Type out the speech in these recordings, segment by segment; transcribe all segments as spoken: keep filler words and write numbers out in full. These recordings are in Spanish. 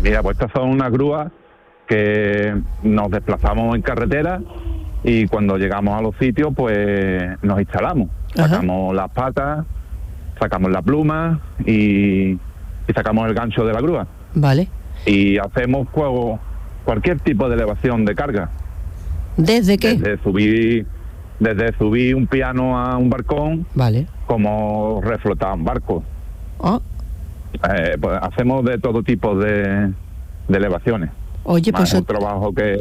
Mira, pues estas son unas grúas que nos desplazamos en carretera y cuando llegamos a los sitios, pues nos instalamos. Ajá. Sacamos las patas, sacamos la pluma y, y sacamos el gancho de la grúa. Vale. Y hacemos pues, cualquier tipo de elevación de carga. ¿Desde qué? Desde subir, desde subir un piano a un barcón, vale, como reflotar un barco. Oh. Eh, pues hacemos de todo tipo de, de elevaciones. Oye, Más pues es un trabajo que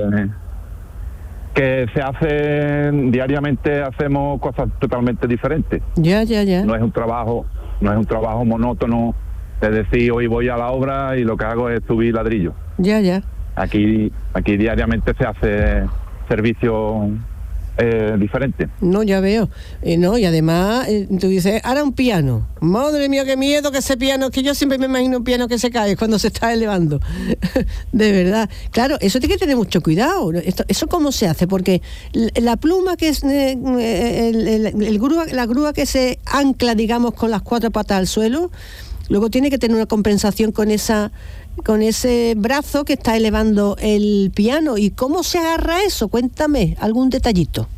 que se hace diariamente, hacemos cosas totalmente diferentes. Ya, ya, ya. No es un trabajo, no es un trabajo monótono de decir hoy voy a la obra y lo que hago es subir ladrillo. Ya, ya. Aquí, aquí diariamente se hace servicio eh, diferente. No, ya veo. Eh, no, y además, eh, tú dices, ahora un piano. Madre mía, qué miedo que ese piano, que yo siempre me imagino un piano que se cae cuando se está elevando. De verdad. Claro, eso tiene que tener mucho cuidado. Esto, ¿Eso cómo se hace? Porque la pluma que es, eh, el, el, el grúa, la grúa que se ancla, digamos, con las cuatro patas al suelo, luego tiene que tener una compensación con esa con ese brazo que está elevando el piano. ¿Y cómo se agarra eso? Cuéntame algún detallito.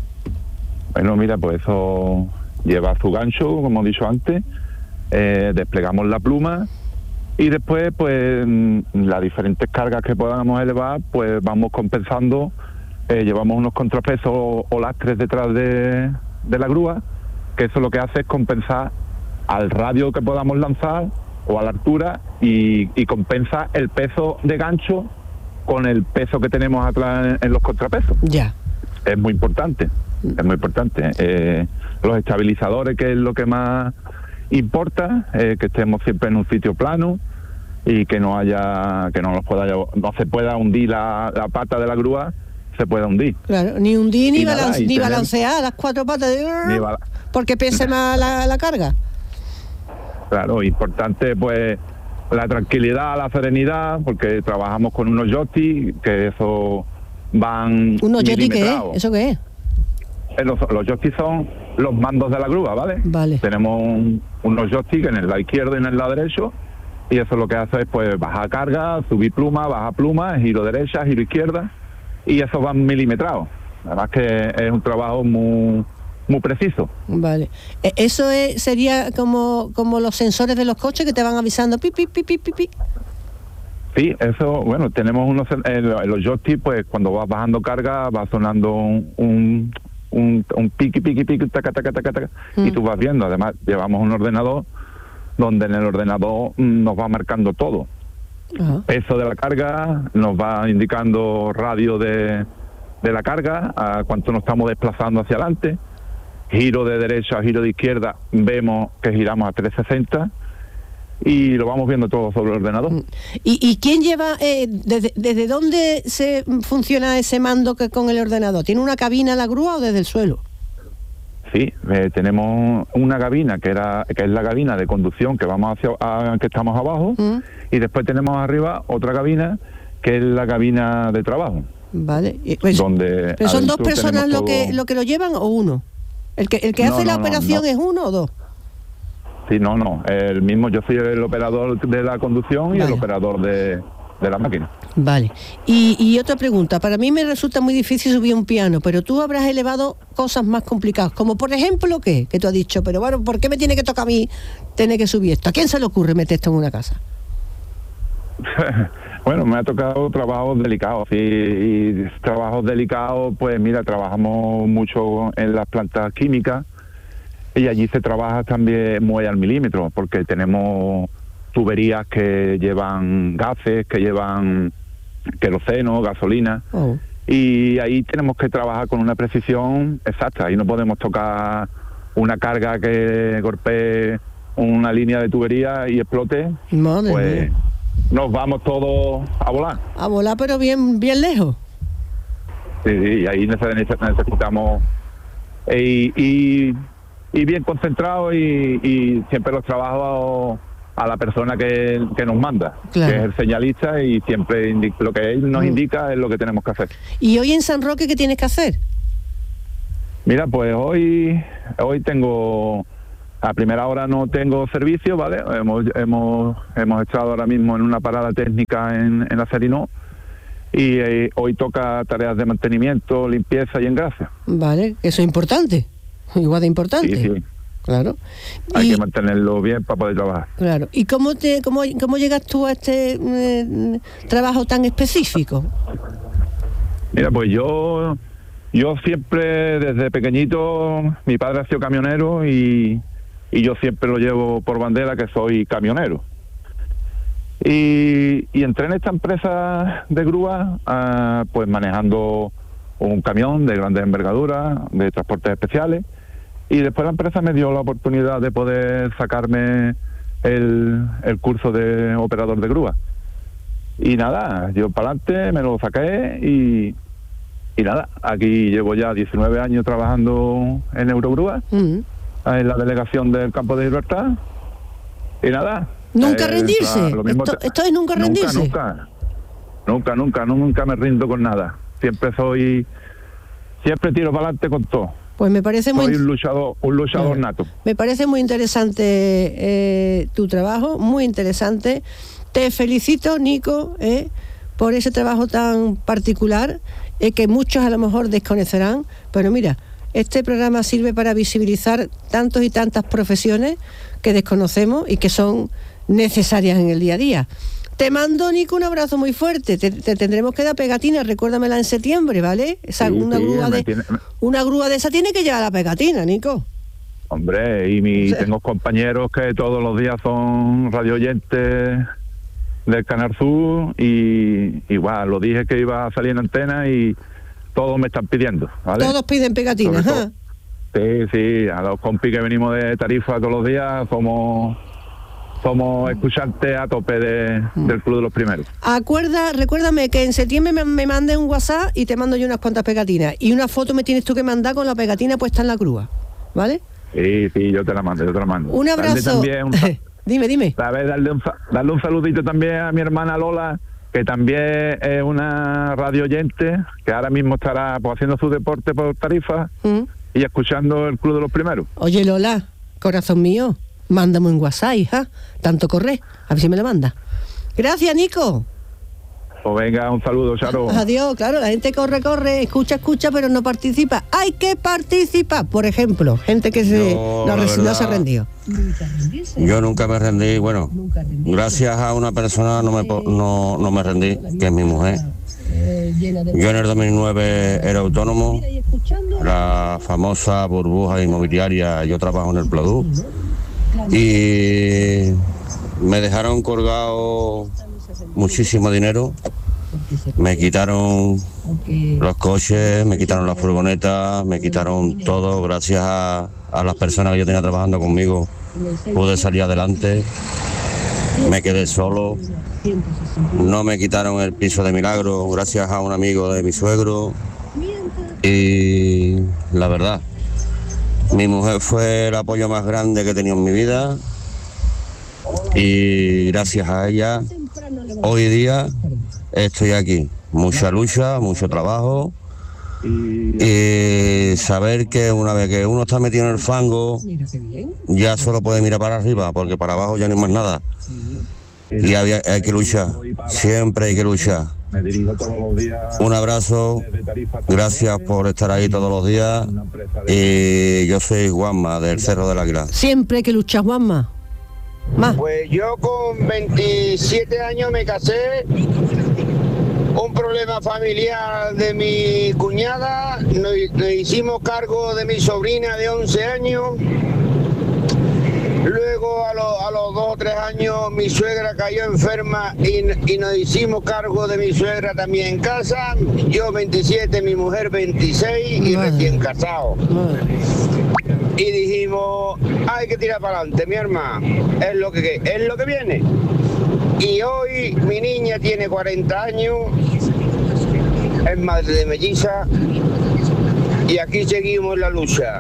Bueno, mira, pues eso lleva su gancho, como he dicho antes, eh, desplegamos la pluma y después, pues, las diferentes cargas que podamos elevar, pues vamos compensando, eh, llevamos unos contrapesos o lastres detrás de, de la grúa, que eso lo que hace es compensar al radio que podamos lanzar o a la altura y, y compensa el peso de gancho con el peso que tenemos atrás en, en los contrapesos. Ya. Es muy importante, es muy importante. Eh, los estabilizadores, que es lo que más importa, eh, que estemos siempre en un sitio plano y que no haya, que no nos pueda, no se pueda hundir la, la pata de la grúa, se pueda hundir. Claro, ni hundir ni, nada, balance, ni tener, balancear las cuatro patas de... bala- porque pese más la, la carga. Claro, importante pues la tranquilidad, la serenidad, porque trabajamos con unos joysticks, que eso van ¿Unos joysticks qué es? ¿Eso qué es? Eh, Los, los joysticks son los mandos de la grúa, ¿vale? Vale. Tenemos un, unos joysticks en el lado izquierdo y en el lado derecho, y eso lo que hace es pues bajar carga, subir pluma, bajar pluma, giro derecha, giro izquierda, y eso van milimetrados. Además que es un trabajo muy muy preciso. Vale. Eso es, sería como como los sensores de los coches que te van avisando pi pi pi pi pi pi. Sí, eso, bueno, tenemos unos en los joysticks, pues cuando vas bajando carga va sonando un un, un, un piqui piqui piqui taca taca taca taca mm. y tú vas viendo. Además llevamos un ordenador donde en el ordenador nos va marcando todo. Uh-huh. Peso de la carga, nos va indicando radio de de la carga, a cuánto nos estamos desplazando hacia adelante. Giro de derecha, giro de izquierda, vemos que giramos a trescientos sesenta y lo vamos viendo todo sobre el ordenador. ¿Y, y quién lleva, eh, desde, desde dónde se funciona ese mando que con el ordenador? ¿Tiene una cabina la grúa o desde el suelo? Sí, eh, tenemos una cabina que era que es la cabina de conducción que vamos hacia a, que estamos abajo, uh-huh. y después tenemos arriba otra cabina que es la cabina de trabajo. Vale. Pues, donde ¿pero son dos personas lo que lo que lo llevan o uno? ¿El que el que no, hace no, la no, operación no. es uno o dos? Sí, no, no. El mismo, yo soy el operador de la conducción y Vaya. el operador de, de la máquina. Vale. Y, y otra pregunta. Para mí me resulta muy difícil subir un piano, pero tú habrás elevado cosas más complicadas, como por ejemplo, ¿qué? Que tú has dicho, pero bueno, ¿por qué me tiene que tocar a mí tener que subir esto? ¿A quién se le ocurre meter esto en una casa? Bueno, me ha tocado trabajos delicados, sí, y trabajos delicados, pues mira, trabajamos mucho en las plantas químicas y allí se trabaja también muy al milímetro, porque tenemos tuberías que llevan gases, que llevan queroseno, gasolina, oh. y ahí tenemos que trabajar con una precisión exacta, y no podemos tocar una carga que golpee una línea de tubería y explote. Madre pues mía. Nos vamos todos a volar. A volar, pero bien bien lejos. Sí, sí, y ahí necesitamos y, y, y bien concentrados y, y siempre los trabajos a la persona que, que nos manda, claro. que es el señalista, y siempre indica, lo que él nos mm. indica es lo que tenemos que hacer. ¿Y hoy en San Roque qué tienes que hacer? Mira, pues hoy hoy tengo a primera hora no tengo servicio, ¿vale? Hemos hemos hemos estado ahora mismo en una parada técnica en, en la Serinó y eh, hoy toca tareas de mantenimiento, limpieza y engrase. Vale, eso es importante, igual de importante. Sí, sí. Claro. Hay y, que mantenerlo bien para poder trabajar. Claro. ¿Y cómo te cómo, cómo llegas tú a este eh, trabajo tan específico? Mira, pues yo yo siempre desde pequeñito, mi padre ha sido camionero y, y yo siempre lo llevo por bandera que soy camionero. Y, y entré en esta empresa de grúa uh, pues manejando un camión de grandes envergaduras, de transportes especiales. Y después la empresa me dio la oportunidad de poder sacarme el, el curso de operador de grúa. Y nada, yo para adelante me lo saqué y, y nada, aquí llevo ya diecinueve años trabajando en Eurogrúa, uh-huh. en la delegación del Campo de Gibraltar. Y nada. ¿Nunca eh, rendirse? Lo mismo esto, esto es nunca rendirse. Nunca, nunca, nunca, nunca, nunca me rindo con nada. Siempre soy, siempre tiro para adelante con todo. Pues me parece muy... Soy un luchador, un luchador nato. Me parece muy interesante eh, tu trabajo, muy interesante. Te felicito, Nico, eh, por ese trabajo tan particular eh, que muchos a lo mejor desconocerán. Pero mira, este programa sirve para visibilizar tantos y tantas profesiones que desconocemos y que son necesarias en el día a día. Te mando, Nico, un abrazo muy fuerte. Te, te tendremos que dar pegatina, recuérdamela en septiembre, ¿vale? Esa, sí, una, sí, grúa de, tiene... una grúa de esa tiene que llevar la pegatina, Nico. Hombre, y mi, o sea, tengo compañeros que todos los días son radioyentes del Canal Sur y igual, lo dije que iba a salir en antena y todos me están pidiendo, ¿vale? Todos piden pegatina, ¿eh? Sí, sí, a los compis que venimos de Tarifa todos los días somos... Somos escuchantes a tope de, del Club de los Primeros. Acuerda, recuérdame que en septiembre me, me mandes un WhatsApp y te mando yo unas cuantas pegatinas. Y una foto me tienes tú que mandar con la pegatina puesta en la grúa, ¿vale? Sí, sí, yo te la mando, yo te la mando. Un abrazo. Un, dime, dime. ¿Sabes? Darle un, darle un saludito también a mi hermana Lola, que también es una radio oyente, que ahora mismo estará pues, haciendo su deporte por Tarifa ¿Mm? y escuchando el Club de los Primeros. Oye, Lola, corazón mío, mándame un WhatsApp, hija. Tanto corre, a ver si me lo manda. Gracias, Nico. Pues venga, un saludo, Charo. Adiós, claro, la gente corre, corre, escucha, escucha, pero no participa. Hay que participar. Por ejemplo, gente que se yo, no, verdad, no se rendió. Yo nunca me rendí, bueno, gracias a una persona no me, no, no me rendí, que es mi mujer. Yo en el dos mil nueve era autónomo, la famosa burbuja inmobiliaria, yo trabajo en el Pladú. Y me dejaron colgado muchísimo dinero, me quitaron los coches, me quitaron las furgonetas, me quitaron todo. Gracias a, a las personas que yo tenía trabajando conmigo pude salir adelante, me quedé solo, no me quitaron el piso de milagro gracias a un amigo de mi suegro y la verdad, mi mujer fue el apoyo más grande que he tenido en mi vida y gracias a ella hoy día estoy aquí. Mucha lucha, mucho trabajo y saber que una vez que uno está metido en el fango ya solo puede mirar para arriba porque para abajo ya no hay más nada y hay, hay que luchar, siempre hay que luchar. Un abrazo, gracias por estar ahí todos los días y yo soy Juanma del Cerro del Águila. Siempre hay que luchar, Juanma. Más. Pues yo con veintisiete años me casé, un problema familiar de mi cuñada, nos, nos hicimos cargo de mi sobrina de once años. Luego a, lo, a los dos o tres años mi suegra cayó enferma y, y nos hicimos cargo de mi suegra también en casa. Yo veintisiete, mi mujer veintiséis y Madre. Recién casado. Madre. Y dijimos, hay que tirar para adelante, mi hermano, es lo que es lo que viene. Y hoy mi niña tiene cuarenta años, es madre de melliza y aquí seguimos en la lucha.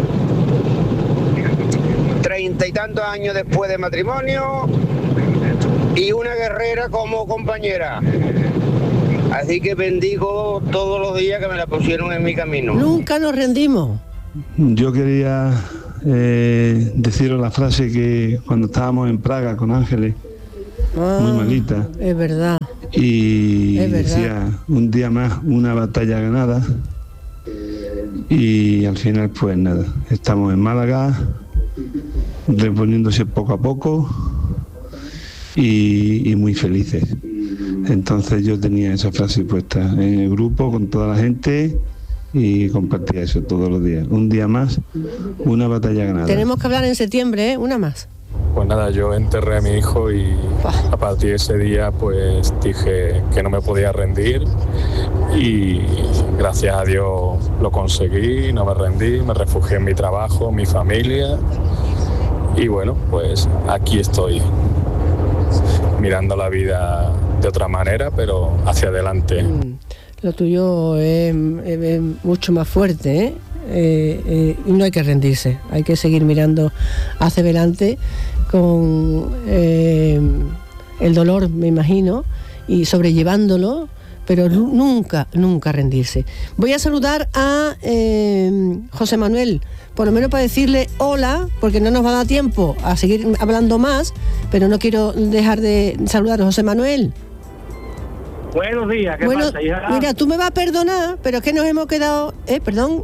Treinta y tantos años después de matrimonio y una guerrera como compañera. Así que bendigo todos los días que me la pusieron en mi camino. Nunca nos rendimos. Yo quería eh, deciros la frase que cuando estábamos en Praga con Ángeles, ah, muy malita. Es verdad. Y es verdad. decía, un día más, una batalla ganada. Y al final, pues nada, estamos en Málaga, reponiéndose poco a poco y, y muy felices. Entonces yo tenía esa frase puesta en el grupo con toda la gente y compartía eso todos los días. Un día más, una batalla ganada. Tenemos que hablar en septiembre, ¿eh? Una más. Pues nada, yo enterré a mi hijo y a partir de ese día pues dije que no me podía rendir y gracias a Dios lo conseguí, no me rendí, me refugié en mi trabajo, en mi familia y bueno, pues aquí estoy mirando la vida de otra manera, pero hacia adelante. Mm, lo tuyo es, es, es mucho más fuerte, ¿eh? Eh, eh, y no hay que rendirse, hay que seguir mirando hacia adelante con eh, el dolor, me imagino, y sobrellevándolo, pero nunca, nunca rendirse. Voy a saludar a eh, José Manuel, por lo menos para decirle hola, porque no nos va a dar tiempo a seguir hablando más, pero no quiero dejar de saludar a José Manuel. Buenos días, ¿qué bueno, pasa, hija? Mira, tú me vas a perdonar, pero es que nos hemos quedado... Eh, perdón...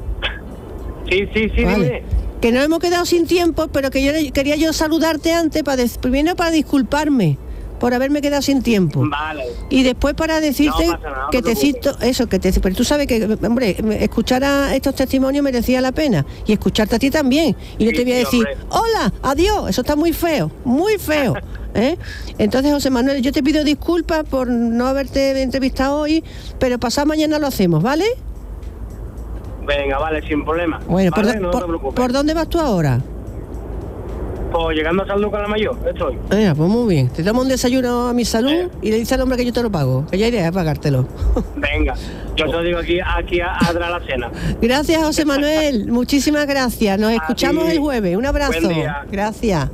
Sí, sí, sí, vale. dime. Que nos hemos quedado sin tiempo, pero que yo quería yo saludarte antes, para des, primero para disculparme por haberme quedado sin tiempo. Vale. Y después para decirte no pasa nada, que no te te cito, eso, que te... Pero tú sabes que, hombre, escuchar a estos testimonios merecía la pena. Y escucharte a ti también. Y no sí, te voy a decir, hombre. Hola, adiós, eso está muy feo, muy feo. ¿Eh? Entonces, José Manuel, yo te pido disculpas por no haberte entrevistado hoy, pero pasado mañana lo hacemos, ¿vale? Venga, vale, sin problema. Bueno, vale, por, no por, te preocupes. ¿por dónde vas tú ahora? Pues llegando a San Lucas la Mayor, estoy. Venga, pues muy bien. Te tomo un desayuno a mi salud eh. y le dices al hombre que yo te lo pago, que ya iré a pagártelo. Venga, yo te lo digo aquí, aquí a, a la cena. Gracias, José Manuel. Muchísimas gracias. Nos escuchamos el jueves. Un abrazo. Buen día. Gracias.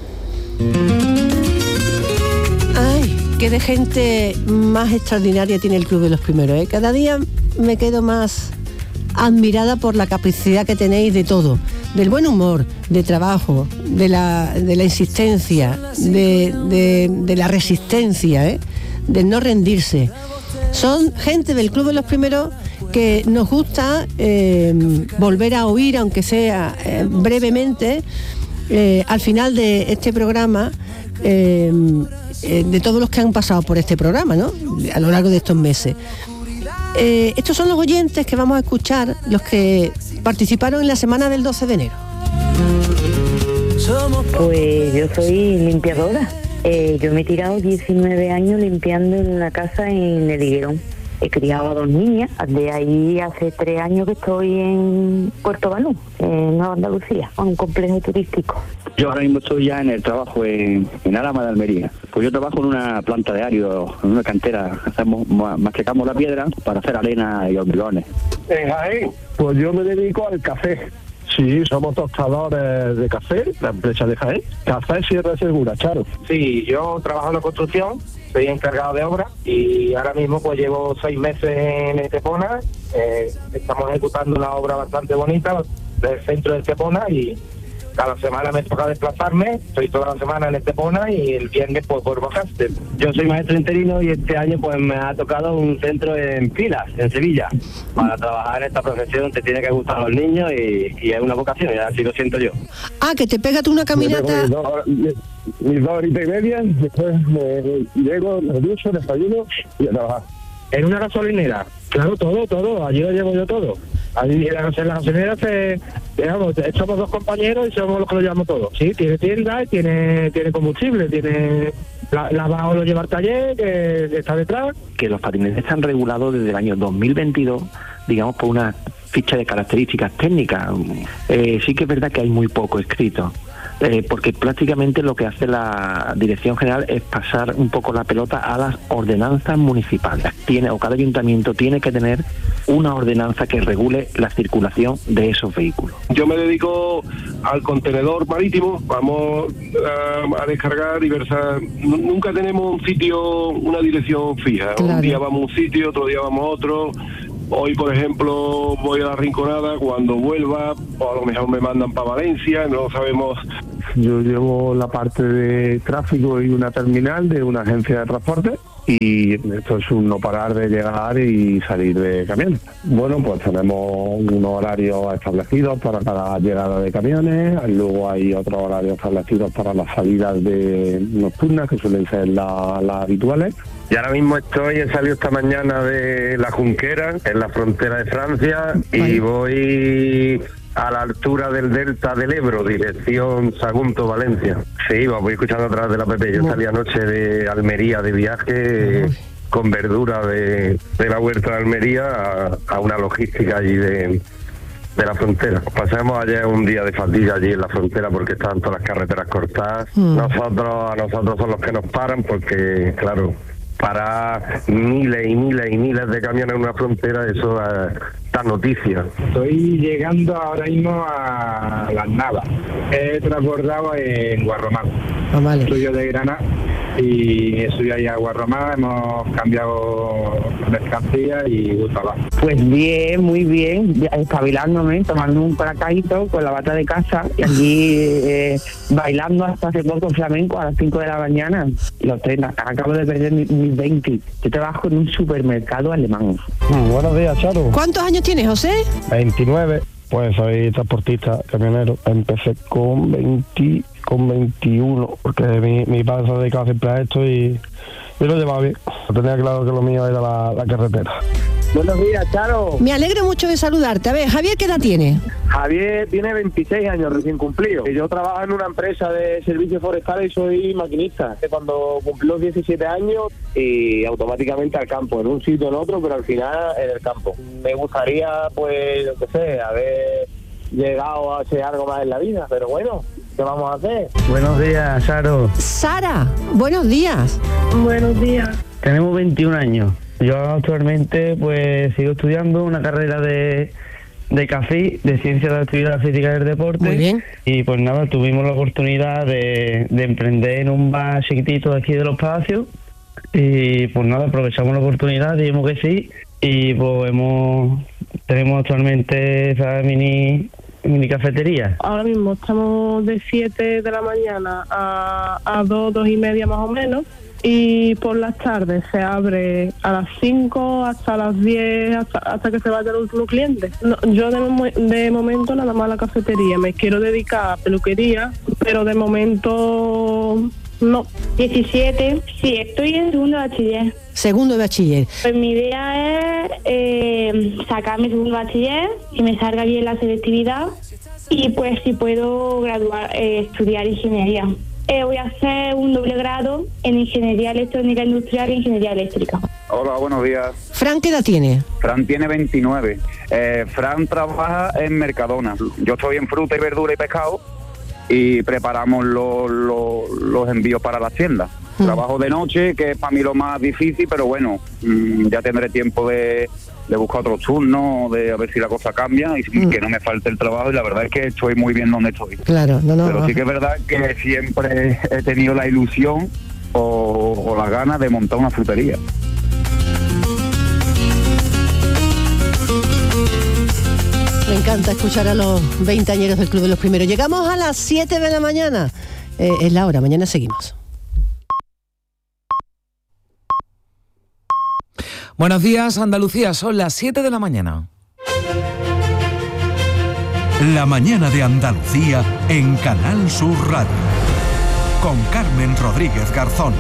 Ay, qué de gente más extraordinaria tiene el Club de los Primeros, ¿eh? Cada día me quedo más admirada por la capacidad que tenéis de todo, del buen humor, de trabajo, de la, de la insistencia, de, de, de la resistencia, ¿eh? De no rendirse. Son gente del Club de los Primeros que nos gusta eh, volver a oír, aunque sea eh, brevemente, eh, al final de este programa, eh, eh, de todos los que han pasado por este programa, ¿no? A lo largo de estos meses. Eh, estos son los oyentes que vamos a escuchar, los que participaron en la semana del doce de enero. Pues yo soy limpiadora. Eh, yo me he tirado diecinueve años limpiando en la casa en el Higuerón. He criado a dos niñas. De ahí hace tres años que estoy en Puerto Banús, en Nueva Andalucía, en un complejo turístico. Yo ahora mismo estoy ya en el trabajo en, en Álama de Almería. Pues yo trabajo en una planta de árido, en una cantera. Hacemos, machacamos la piedra para hacer arena y hormigones. En Jaén, pues yo me dedico al café. Sí, somos tostadores de café, la empresa de Jaén. Café Sierra Segura, Charo. Sí, yo trabajo en la construcción, soy encargado de obra y ahora mismo pues llevo seis meses en Estepona. Eh, estamos ejecutando una obra bastante bonita del centro de Estepona y cada semana me toca desplazarme, estoy toda la semana en Estepona y el viernes pues por Bajaste. Yo soy maestro interino y este año pues me ha tocado un centro en Pilas, en Sevilla. Para trabajar en esta profesión te tiene que gustar a los niños y, y es una vocación, y así lo siento yo. Ah, que te pegas tú una caminata. Mis dos, mis dos horitas y media, después me llego, me ducho, desayuno y a trabajar. ¿En una gasolinera? Claro, todo, todo, allí lo llevo yo todo. Allí en la, en la gasolinera se, digamos, somos dos compañeros y somos los que lo llevamos todo. Sí, tiene tienda, tiene tiene combustible, tiene la, lavado lo lleva al taller, que está detrás. Que los patinetes están regulados desde el año dos mil veintidós, digamos, por una ficha de características técnicas. Eh, sí que es verdad que hay muy poco escrito. Eh, porque prácticamente lo que hace la Dirección General es pasar un poco la pelota a las ordenanzas municipales. Tiene, o cada ayuntamiento tiene que tener una ordenanza que regule la circulación de esos vehículos. Yo me dedico al contenedor marítimo, vamos a, a descargar diversas... Nunca tenemos un sitio, una dirección fija. Claro. Un día vamos a un sitio, otro día vamos a otro... Hoy, por ejemplo, voy a la Rinconada, cuando vuelva, o a lo mejor me mandan para Valencia, no sabemos. Yo llevo la parte de tráfico y una terminal de una agencia de transporte, y esto es un no parar de llegar y salir de camiones. Bueno, pues tenemos unos horarios establecidos para cada llegada de camiones, luego hay otros horarios establecidos para las salidas de nocturnas, que suelen ser la- las habituales. Y ahora mismo estoy, he salido esta mañana de La Junquera, en la frontera de Francia, y voy a la altura del Delta del Ebro, dirección Sagunto, Valencia. Sí, voy escuchando a través de la P P. Yo salí anoche de Almería de viaje con verdura de, de la huerta de Almería a, a una logística allí de, de la frontera. Pasamos ayer un día de fatiga allí en la frontera porque estaban todas las carreteras cortadas. Mm. Nosotros, a nosotros son los que nos paran porque, claro, para miles y miles y miles de camiones en una frontera, eso es da noticia. Estoy llegando ahora mismo a Las Navas. He transbordado en Guarromán. Ah, vale. Soy yo de Granada y estoy ahí a Guarromán, hemos cambiado mercancía y gusto abajo. Pues bien, muy bien, ya espabilándome, tomando un paracaíto con la bata de casa y allí eh, bailando hasta hace poco flamenco a las cinco de la mañana. Los tres, acabo de perder mis mi veinte. Yo trabajo en un supermercado alemán. Mm, buenos días, Charo. ¿Cuántos años tienes, José? veintinueve, pues soy transportista, camionero. Empecé con veinte, con veintiuno, porque mi, mi padre se dedicaba siempre a esto y yo lo llevaba bien. Tenía claro que lo mío era la, la carretera. Buenos días, Charo. Me alegro mucho de saludarte. A ver, Javier, ¿qué edad tiene? Javier tiene veintiséis años recién cumplido. Yo trabajo en una empresa de servicios forestales y soy maquinista. Cuando cumplí los diecisiete años y automáticamente al campo, en un sitio en otro, pero al final en el campo. Me gustaría, pues, yo qué sé, haber llegado a hacer algo más en la vida, pero bueno, ¿qué vamos a hacer? Buenos días, Charo. Sara, buenos días. Buenos días. Tenemos veintiún años. Yo actualmente pues sigo estudiando una carrera de, de C A F I, de Ciencias de la Actividad Física y del Deporte. Muy bien. Y pues nada, tuvimos la oportunidad de, de emprender en un bar chiquitito de aquí de Los Palacios. Y pues nada, aprovechamos la oportunidad, dijimos que sí. Y pues hemos tenemos actualmente esa mini mini cafetería. Ahora mismo estamos de siete de la mañana a, a dos, dos y media más o menos. Y por las tardes se abre a las cinco hasta las diez, hasta, hasta que se vaya el último cliente. No, yo de, mo- de momento nada más la cafetería. Me quiero dedicar a peluquería, pero de momento no. diecisiete, sí, estoy en segundo de bachiller. Segundo de bachiller. Pues mi idea es eh, sacar mi segundo de bachiller, que me salga bien la selectividad y pues si puedo graduar, eh, estudiar ingeniería. Eh, voy a hacer un doble grado en Ingeniería Electrónica Industrial e Ingeniería Eléctrica. Hola, buenos días. Fran, ¿qué edad tiene? Fran tiene veintinueve. Eh, Fran trabaja en Mercadona. Yo estoy en fruta y verdura y pescado y preparamos los, los, los envíos para las tiendas. Mm. Trabajo de noche, que es para mí lo más difícil, pero bueno, mmm, ya tendré tiempo de, de buscar otros turnos, de a ver si la cosa cambia y mm. que no me falte el trabajo, y la verdad es que estoy muy bien donde estoy. Claro, no, no. Pero sí que es verdad que siempre he tenido la ilusión o, o la gana de montar una frutería. Me encanta escuchar a los veinteañeros del Club de los Primeros. Llegamos a las siete de la mañana. Eh, es la hora, mañana seguimos. Buenos días, Andalucía, son las siete de la mañana. La mañana de Andalucía en Canal Sur Radio. Con Carmen Rodríguez Garzón.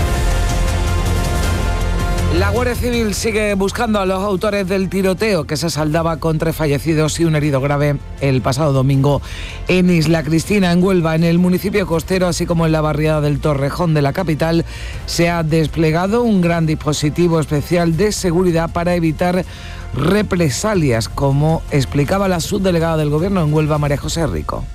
La Guardia Civil sigue buscando a los autores del tiroteo que se saldaba con tres fallecidos y un herido grave el pasado domingo en Isla Cristina, en Huelva. En el municipio costero, así como en la barriada del Torrejón de la capital, se ha desplegado un gran dispositivo especial de seguridad para evitar represalias, como explicaba la subdelegada del Gobierno en Huelva, María José Rico.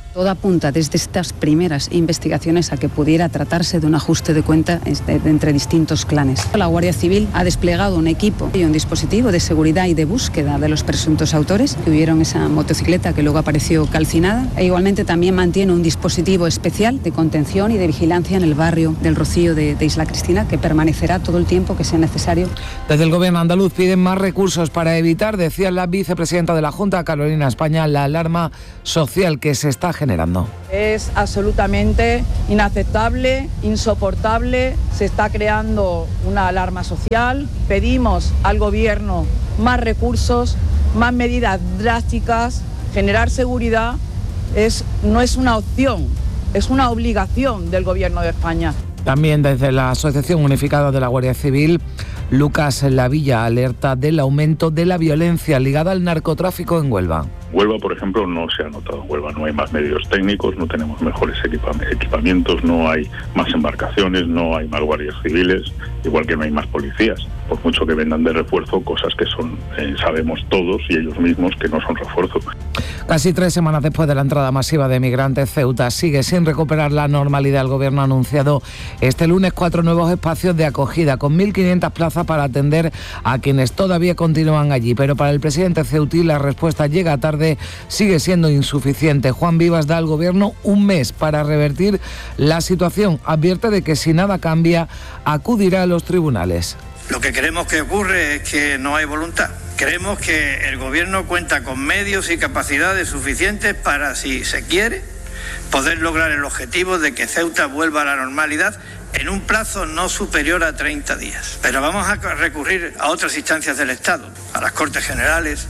Todo apunta desde estas primeras investigaciones a que pudiera tratarse de un ajuste de cuenta entre distintos clanes. La Guardia Civil ha desplegado un equipo y un dispositivo de seguridad y de búsqueda de los presuntos autores que huyeron esa motocicleta que luego apareció calcinada, e igualmente también mantiene un dispositivo especial de contención y de vigilancia en el barrio del Rocío de, de Isla Cristina, que permanecerá todo el tiempo que sea necesario. Desde el gobierno andaluz piden más recursos para evitar, decía la vicepresidenta de la Junta, Carolina España, la alarma social que se está generando. Es absolutamente inaceptable, insoportable, se está creando una alarma social. Pedimos al gobierno más recursos, más medidas drásticas. Generar seguridad es, no es una opción, es una obligación del gobierno de España. También desde la Asociación Unificada de la Guardia Civil, Lucas Lavilla alerta del aumento de la violencia ligada al narcotráfico en Huelva. Huelva, por ejemplo, no se ha notado. En Huelva no hay más medios técnicos, no tenemos mejores equipamientos, no hay más embarcaciones, no hay más guardias civiles, igual que no hay más policías. Por mucho que vendan de refuerzo, cosas que son eh, sabemos todos y ellos mismos que no son refuerzo. Casi tres semanas después de la entrada masiva de migrantes, Ceuta sigue sin recuperar la normalidad. El gobierno ha anunciado este lunes cuatro nuevos espacios de acogida con mil quinientas plazas para atender a quienes todavía continúan allí. Pero para el presidente ceutí la respuesta llega tarde, sigue siendo insuficiente. Juan Vivas da al gobierno un mes para revertir la situación. Advierte de que si nada cambia, acudirá a los tribunales. Lo que creemos que ocurre es que no hay voluntad. Creemos que el gobierno cuenta con medios y capacidades suficientes para, si se quiere, poder lograr el objetivo de que Ceuta vuelva a la normalidad en un plazo no superior a treinta días. Pero vamos a recurrir a otras instancias del Estado, a las Cortes Generales,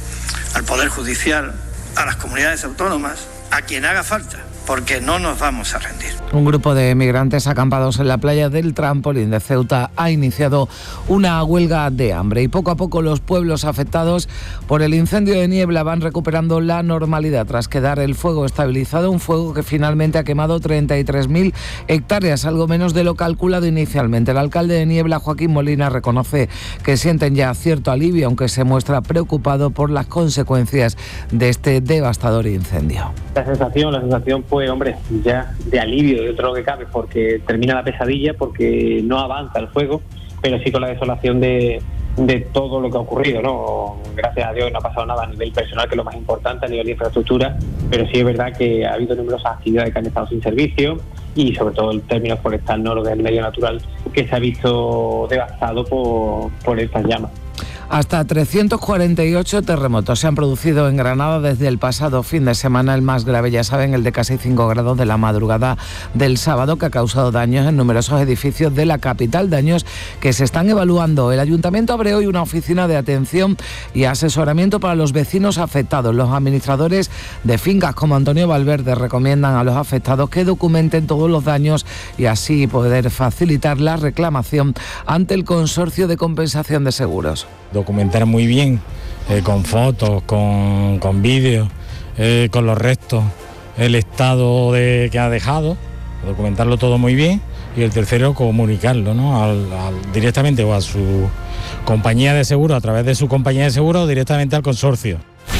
al Poder Judicial, a las comunidades autónomas, a quien haga falta, porque no nos vamos a rendir. Un grupo de migrantes acampados en la playa del Trampolín de Ceuta ha iniciado una huelga de hambre y poco a poco los pueblos afectados por el incendio de Niebla van recuperando la normalidad tras quedar el fuego estabilizado, un fuego que finalmente ha quemado treinta y tres mil hectáreas, algo menos de lo calculado inicialmente. El alcalde de Niebla, Joaquín Molina, reconoce que sienten ya cierto alivio, aunque se muestra preocupado por las consecuencias de este devastador incendio. La sensación, la sensación fue, hombre, ya de alivio dentro de lo que cabe, porque termina la pesadilla, porque no avanza el fuego, pero sí con la desolación de, de todo lo que ha ocurrido, ¿no? Gracias a Dios no ha pasado nada a nivel personal, que es lo más importante, a nivel de infraestructura, pero sí es verdad que ha habido numerosas actividades que han estado sin servicio y sobre todo el término forestal, ¿no? Lo que es el medio natural, que se ha visto devastado por, por estas llamas. Hasta trescientos cuarenta y ocho terremotos se han producido en Granada desde el pasado fin de semana. El más grave, ya saben, el de casi cinco grados de la madrugada del sábado, que ha causado daños en numerosos edificios de la capital, daños que se están evaluando. El ayuntamiento abre hoy una oficina de atención y asesoramiento para los vecinos afectados. Los administradores de fincas como Antonio Valverde recomiendan a los afectados que documenten todos los daños y así poder facilitar la reclamación ante el Consorcio de Compensación de Seguros. Documentar muy bien, eh, con fotos, con, con vídeos, eh, con los restos, el estado de, que ha dejado, documentarlo todo muy bien. Y el tercero, comunicarlo, ¿no? al, al, directamente o a su compañía de seguro, a través de su compañía de seguro, o directamente al consorcio.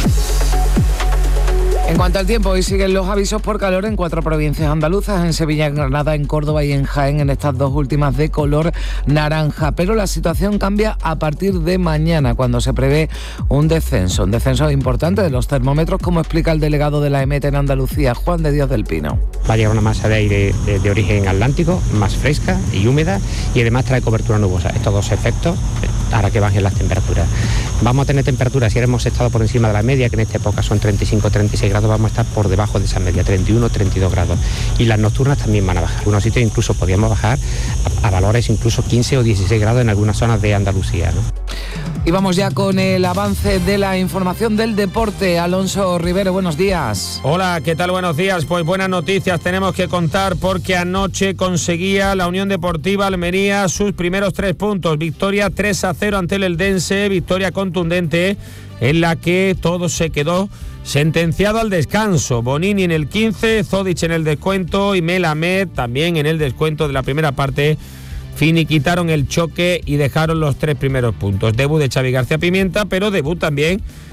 En cuanto al tiempo, hoy siguen los avisos por calor en cuatro provincias andaluzas, en Sevilla, en Granada, en Córdoba y en Jaén, en estas dos últimas de color naranja. Pero la situación cambia a partir de mañana, cuando se prevé un descenso, un descenso importante de los termómetros, como explica el delegado de la EMET en Andalucía, Juan de Dios del Pino. Va a llegar una masa de aire de, de origen atlántico, más fresca y húmeda, y además trae cobertura nubosa. Estos dos efectos hará que bajen las temperaturas. Vamos a tener temperaturas, si hemos estado por encima de la media, que en esta época son treinta y cinco a treinta y seis grados, vamos a estar por debajo de esa media, treinta y uno a treinta y dos grados. Y las nocturnas también van a bajar. En algunos sitios incluso podríamos bajar a, a valores incluso quince o dieciséis grados en algunas zonas de Andalucía, ¿no? Y vamos ya con el avance de la información del deporte. Alonso Rivero, buenos días. Hola, ¿qué tal? Buenos días. Pues buenas noticias tenemos que contar, porque anoche conseguía la Unión Deportiva Almería sus primeros tres puntos. Victoria tres a cero ante el Eldense, victoria contundente en la que todo se quedó sentenciado al descanso. Bonini en el quince, Zodic en el descuento y Melamed también en el descuento de la primera parte finiquitaron el choque y dejaron los tres primeros puntos. Debut de Xavi García Pimienta, pero debut también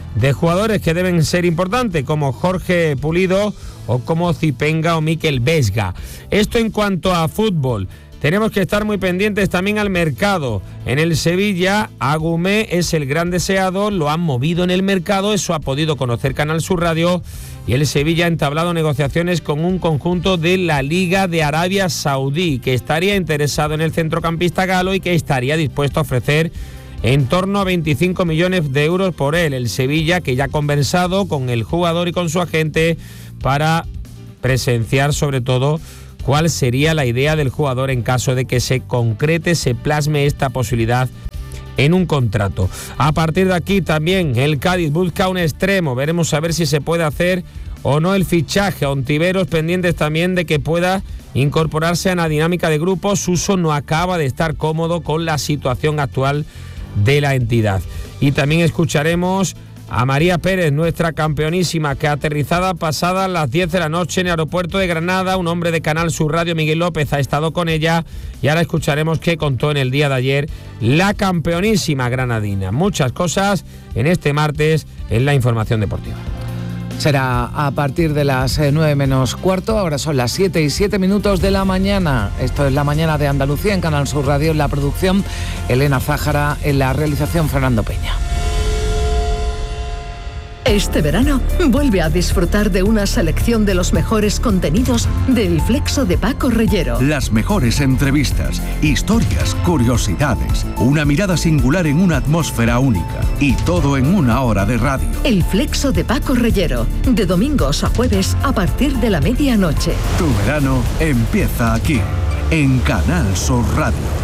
de jugadores que deben ser importantes, como Jorge Pulido o como Zipenga o Mikel Vesga. Esto en cuanto a fútbol. Tenemos que estar muy pendientes también al mercado. En el Sevilla, Agumé es el gran deseado, lo han movido en el mercado, eso ha podido conocer Canal Sur Radio, y el Sevilla ha entablado negociaciones con un conjunto de la Liga de Arabia Saudí, que estaría interesado en el centrocampista galo y que estaría dispuesto a ofrecer en torno a veinticinco millones de euros por él. El Sevilla, que ya ha conversado con el jugador y con su agente para presenciar sobre todo cuál sería la idea del jugador en caso de que se concrete, se plasme esta posibilidad en un contrato. A partir de aquí también el Cádiz busca un extremo, veremos a ver si se puede hacer o no el fichaje. Ontiveros pendientes también de que pueda incorporarse a la dinámica de grupo. Suso no acaba de estar cómodo con la situación actual de la entidad. Y también escucharemos a María Pérez, nuestra campeonísima, que aterrizada pasada las diez de la noche en el aeropuerto de Granada, un hombre de Canal Sur Radio, Miguel López, ha estado con ella, y ahora escucharemos qué contó en el día de ayer la campeonísima granadina. Muchas cosas en este martes en la información deportiva. Será a partir de las nueve menos cuarto, ahora son las siete y siete minutos de la mañana. Esto es La Mañana de Andalucía en Canal Sur Radio, en la producción Elena Zájara, en la realización Fernando Peña. Este verano vuelve a disfrutar de una selección de los mejores contenidos del Flexo de Paco Reyero. Las mejores entrevistas, historias, curiosidades, una mirada singular en una atmósfera única y todo en una hora de radio. El Flexo de Paco Reyero, de domingos a jueves a partir de la medianoche. Tu verano empieza aquí, en Canal Sur Radio.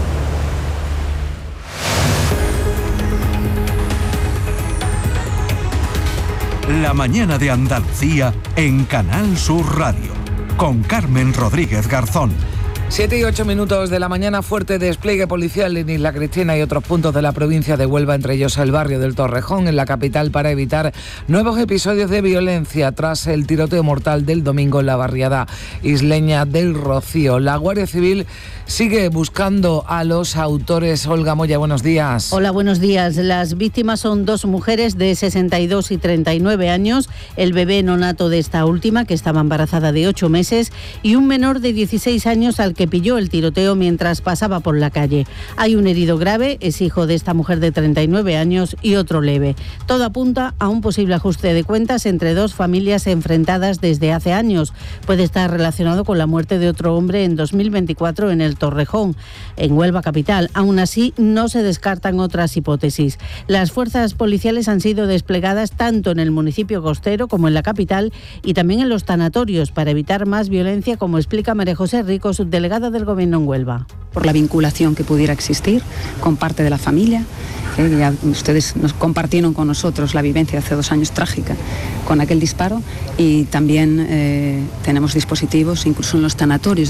La mañana de Andalucía en Canal Sur Radio, con Carmen Rodríguez Garzón. Siete y ocho minutos de la mañana, fuerte despliegue policial en Isla Cristina y otros puntos de la provincia de Huelva, entre ellos el barrio del Torrejón, en la capital, para evitar nuevos episodios de violencia tras el tiroteo mortal del domingo en la barriada isleña del Rocío. La Guardia Civil sigue buscando a los autores. Olga Moya, buenos días. Hola, buenos días. Las víctimas son dos mujeres de sesenta y dos y treinta y nueve años, el bebé nonato de esta última, que estaba embarazada de ocho meses, y un menor de dieciséis años al que pilló el tiroteo mientras pasaba por la calle. Hay un herido grave, es hijo de esta mujer de treinta y nueve años, y otro leve. Todo apunta a un posible ajuste de cuentas entre dos familias enfrentadas desde hace años. Puede estar relacionado con la muerte de otro hombre en dos mil veinticuatro en el Torrejón, en Huelva capital. Aún así, no se descartan otras hipótesis. Las fuerzas policiales han sido desplegadas tanto en el municipio costero como en la capital, y también en los tanatorios, para evitar más violencia, como explica María José Rico, subdelegada del Gobierno en Huelva. Por la vinculación que pudiera existir con parte de la familia. Eh, ya ustedes nos compartieron con nosotros la vivencia hace dos años trágica con aquel disparo, y también eh, tenemos dispositivos incluso en los tanatorios.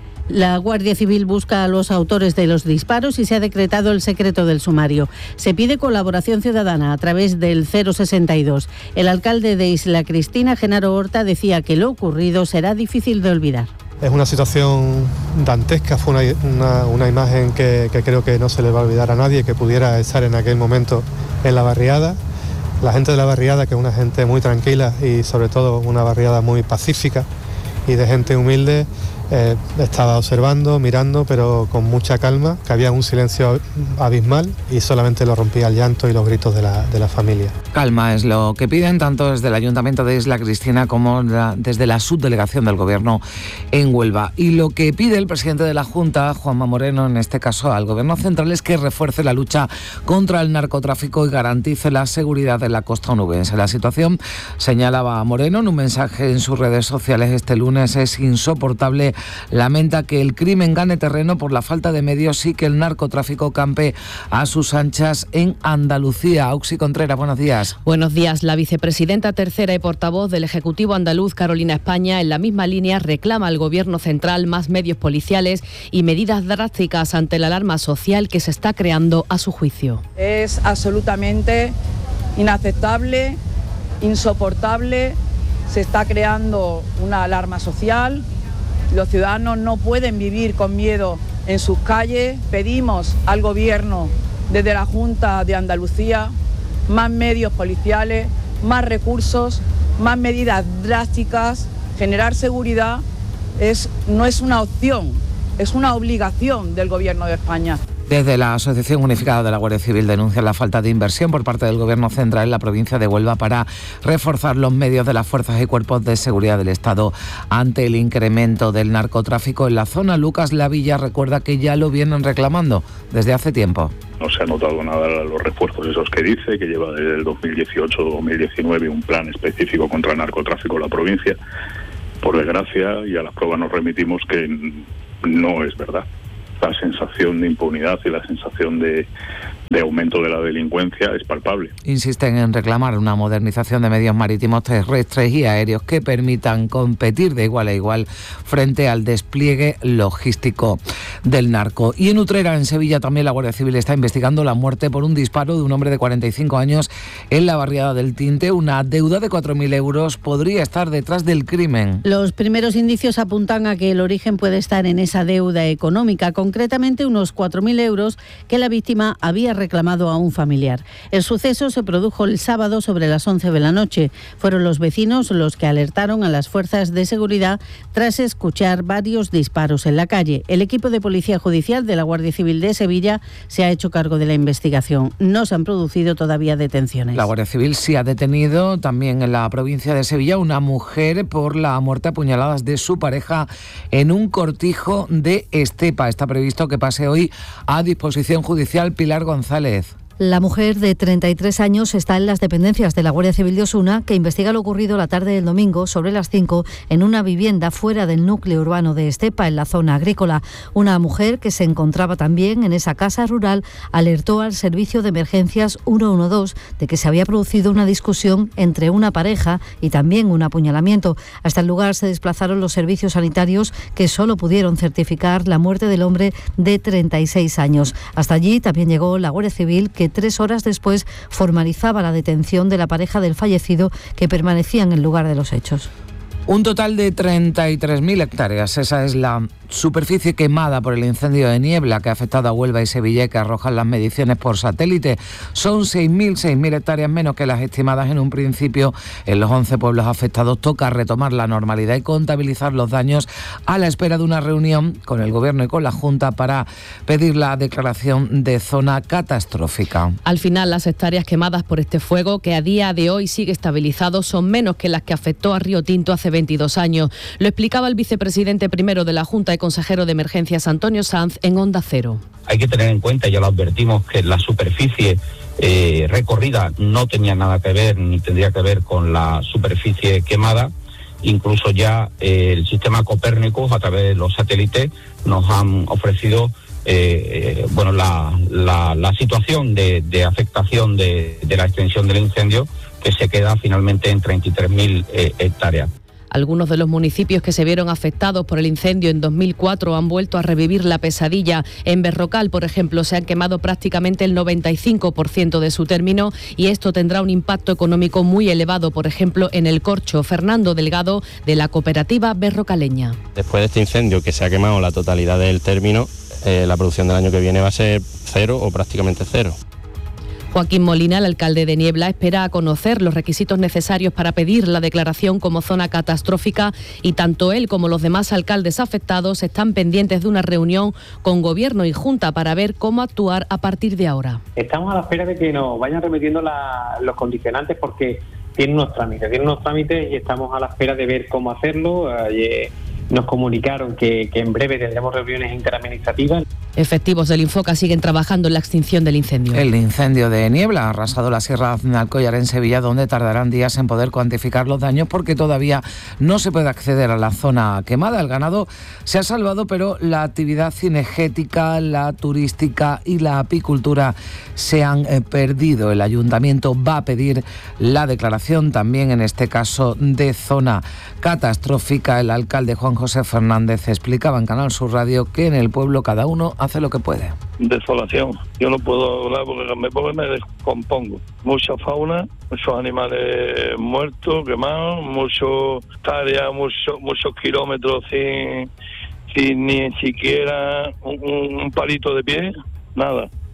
La Guardia Civil busca a los autores de los disparos y se ha decretado el secreto del sumario. Se pide colaboración ciudadana a través del cero sesenta y dos. El alcalde de Isla Cristina, Genaro Horta, decía que lo ocurrido será difícil de olvidar. Es una situación dantesca, fue una, una, una imagen que, que creo que no se le va a olvidar a nadie, que pudiera estar en aquel momento en la barriada. La gente de la barriada, que es una gente muy tranquila y sobre todo una barriada muy pacífica y de gente humilde, eh, estaba observando, mirando, pero con mucha calma, que había un silencio abismal y solamente lo rompía el llanto y los gritos de la, de la familia. Calma es lo que piden tanto desde el Ayuntamiento de Isla Cristina como la, desde la subdelegación del Gobierno en Huelva. Y lo que pide el presidente de la Junta, Juanma Moreno, en este caso al Gobierno central, es que refuerce la lucha contra el narcotráfico y garantice la seguridad de la costa onubense. La situación, señalaba Moreno en un mensaje en sus redes sociales este lunes, es insoportable. Lamenta que el crimen gane terreno por la falta de medios y que el narcotráfico campe a sus anchas en Andalucía. Auxi Contreras, buenos días. Buenos días. La vicepresidenta tercera y portavoz del Ejecutivo andaluz, Carolina España, en la misma línea reclama al Gobierno central más medios policiales y medidas drásticas ante la alarma social que se está creando a su juicio. Es absolutamente inaceptable, insoportable, se está creando una alarma social. Los ciudadanos no pueden vivir con miedo en sus calles. Pedimos al Gobierno, desde la Junta de Andalucía, más medios policiales, más recursos, más medidas drásticas. Generar seguridad es, no es una opción, es una obligación del Gobierno de España. Desde la Asociación Unificada de la Guardia Civil denuncian la falta de inversión por parte del Gobierno central en la provincia de Huelva para reforzar los medios de las fuerzas y cuerpos de seguridad del Estado ante el incremento del narcotráfico en la zona. Lucas Lavilla recuerda que ya lo vienen reclamando desde hace tiempo. No se ha notado nada los refuerzos esos que dice, que lleva desde el dos mil dieciocho dos mil diecinueve un plan específico contra el narcotráfico en la provincia. Por desgracia, y a las pruebas nos remitimos, que no es verdad. La sensación de impunidad y la sensación de, de aumento de la delincuencia es palpable. Insisten en reclamar una modernización de medios marítimos, terrestres y aéreos que permitan competir de igual a igual frente al despliegue logístico del narco. Y en Utrera, en Sevilla, también la Guardia Civil está investigando la muerte por un disparo de un hombre de cuarenta y cinco años en la barriada del Tinte. Una deuda de cuatro mil euros podría estar detrás del crimen. Los primeros indicios apuntan a que el origen puede estar en esa deuda económica, concretamente unos cuatro mil euros que la víctima había reclamado a un familiar. El suceso se produjo el sábado sobre las once de la noche. Fueron los vecinos los que alertaron a las fuerzas de seguridad tras escuchar varios disparos en la calle. El equipo de Policía Judicial de la Guardia Civil de Sevilla se ha hecho cargo de la investigación. No se han producido todavía detenciones. La Guardia Civil sí ha detenido también en la provincia de Sevilla una mujer por la muerte a puñaladas de su pareja en un cortijo de Estepa. Está previsto que pase hoy a disposición judicial. Pilar González. La mujer de treinta y tres años está en las dependencias de la Guardia Civil de Osuna, que investiga lo ocurrido la tarde del domingo sobre las cinco en una vivienda fuera del núcleo urbano de Estepa, en la zona agrícola. Una mujer que se encontraba también en esa casa rural alertó al servicio de emergencias ciento doce de que se había producido una discusión entre una pareja y también un apuñalamiento. Hasta el lugar se desplazaron los servicios sanitarios, que solo pudieron certificar la muerte del hombre de treinta y seis años. Hasta allí también llegó la Guardia Civil, que tres horas después formalizaba la detención de la pareja del fallecido, que permanecía en el lugar de los hechos. Un total de treinta y tres mil hectáreas. Esa es la superficie quemada por el incendio de Niebla que ha afectado a Huelva y Sevilla y que arrojan las mediciones por satélite. Son seis mil hectáreas menos que las estimadas en un principio. En los once pueblos afectados toca retomar la normalidad y contabilizar los daños a la espera de una reunión con el Gobierno y con la Junta para pedir la declaración de zona catastrófica. Al final, las hectáreas quemadas por este fuego, que a día de hoy sigue estabilizado, son menos que las que afectó a Río Tinto hace veintidós años. Lo explicaba el vicepresidente primero de la Junta y consejero de Emergencias, Antonio Sanz, en Onda Cero. Hay que tener en cuenta, ya lo advertimos, que la superficie eh, recorrida no tenía nada que ver ni tendría que ver con la superficie quemada. Incluso ya eh, el sistema Copérnicus, a través de los satélites, nos han ofrecido eh, eh, bueno la, la, la situación de, de afectación de, de la extensión del incendio, que se queda finalmente en treinta y tres mil eh, hectáreas. Algunos de los municipios que se vieron afectados por el incendio en dos mil cuatro han vuelto a revivir la pesadilla. En Berrocal, por ejemplo, se han quemado prácticamente el noventa y cinco por ciento de su término y esto tendrá un impacto económico muy elevado, por ejemplo, en el Corcho. Fernando Delgado, de la cooperativa berrocaleña. Después de este incendio, que se ha quemado la totalidad del término, eh, la producción del año que viene va a ser cero o prácticamente cero. Joaquín Molina, el alcalde de Niebla, espera a conocer los requisitos necesarios para pedir la declaración como zona catastrófica y tanto él como los demás alcaldes afectados están pendientes de una reunión con Gobierno y Junta para ver cómo actuar a partir de ahora. Estamos a la espera de que nos vayan remitiendo la, los condicionantes, porque tienen unos trámites, tienen unos trámites y estamos a la espera de ver cómo hacerlo. Ayer nos comunicaron que, que en breve tendremos reuniones interadministrativas. Efectivos del Infoca siguen trabajando en la extinción del incendio. El incendio de Niebla ha arrasado la Sierra de Alcollar en Sevilla, donde tardarán días en poder cuantificar los daños porque todavía no se puede acceder a la zona quemada. El ganado se ha salvado, pero la actividad cinegética, la turística y la apicultura se han eh, perdido. El ayuntamiento va a pedir la declaración también, en este caso, de zona catastrófica. El alcalde Juan José Fernández explicaba en Canal Sur Radio que en el pueblo cada uno hace lo que puede. Desolación. Yo no puedo hablar porque me, porque me descompongo. Mucha fauna, muchos animales muertos, quemados, muchos hectáreas, muchos, muchos kilómetros sin, sin ni siquiera un, un palito de pie, nada.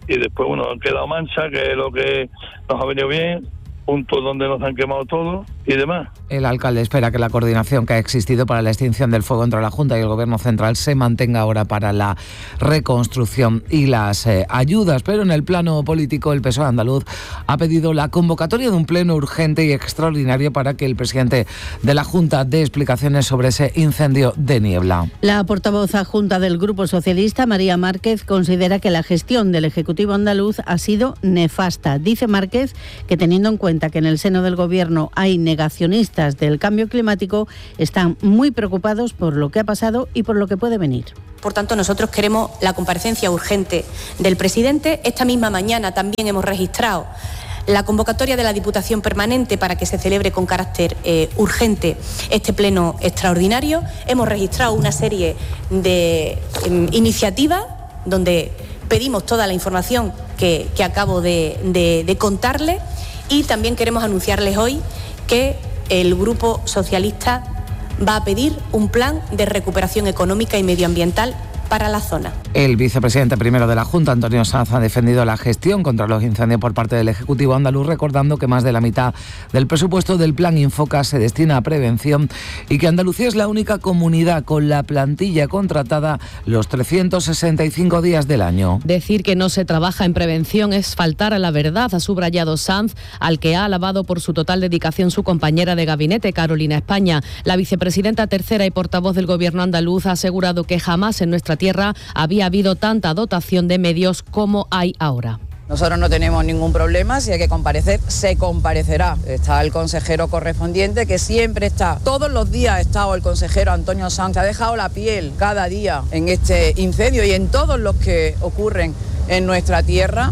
y después, bueno, han quedado manchas, que es lo que nos ha venido bien, puntos donde nos han quemado todo y demás. El alcalde espera que la coordinación que ha existido para la extinción del fuego entre la Junta y el Gobierno Central se mantenga ahora para la reconstrucción y las eh, ayudas. Pero en el plano político, el P S O E andaluz ha pedido la convocatoria de un pleno urgente y extraordinario para que el presidente de la Junta dé explicaciones sobre ese incendio de Niebla. La portavoz adjunta del Grupo Socialista, María Márquez, considera que la gestión del Ejecutivo andaluz ha sido nefasta. Dice Márquez que, teniendo en cuenta que en el seno del Gobierno hay negacionistas del cambio climático, están muy preocupados por lo que ha pasado y por lo que puede venir. Por tanto, nosotros queremos la comparecencia urgente del presidente. Esta misma mañana también hemos registrado la convocatoria de la Diputación Permanente para que se celebre con carácter eh, urgente este pleno extraordinario. Hemos registrado una serie de eh, iniciativas donde pedimos toda la información que, que acabo de, de, de contarles, y también queremos anunciarles hoy que el Grupo Socialista va a pedir un plan de recuperación económica y medioambiental para la zona. El vicepresidente primero de la Junta, Antonio Sanz, ha defendido la gestión contra los incendios por parte del Ejecutivo andaluz, recordando que más de la mitad del presupuesto del Plan Infoca se destina a prevención y que Andalucía es la única comunidad con la plantilla contratada los trescientos sesenta y cinco días del año. Decir que no se trabaja en prevención es faltar a la verdad, ha subrayado Sanz, al que ha alabado por su total dedicación su compañera de gabinete, Carolina España. La vicepresidenta tercera y portavoz del Gobierno andaluz ha asegurado que jamás en nuestra tierra había habido tanta dotación de medios como hay ahora. Nosotros no tenemos ningún problema, si hay que comparecer, se comparecerá. Está el consejero correspondiente, que siempre está, todos los días ha estado el consejero Antonio Sanz, ha dejado la piel cada día en este incendio y en todos los que ocurren en nuestra tierra.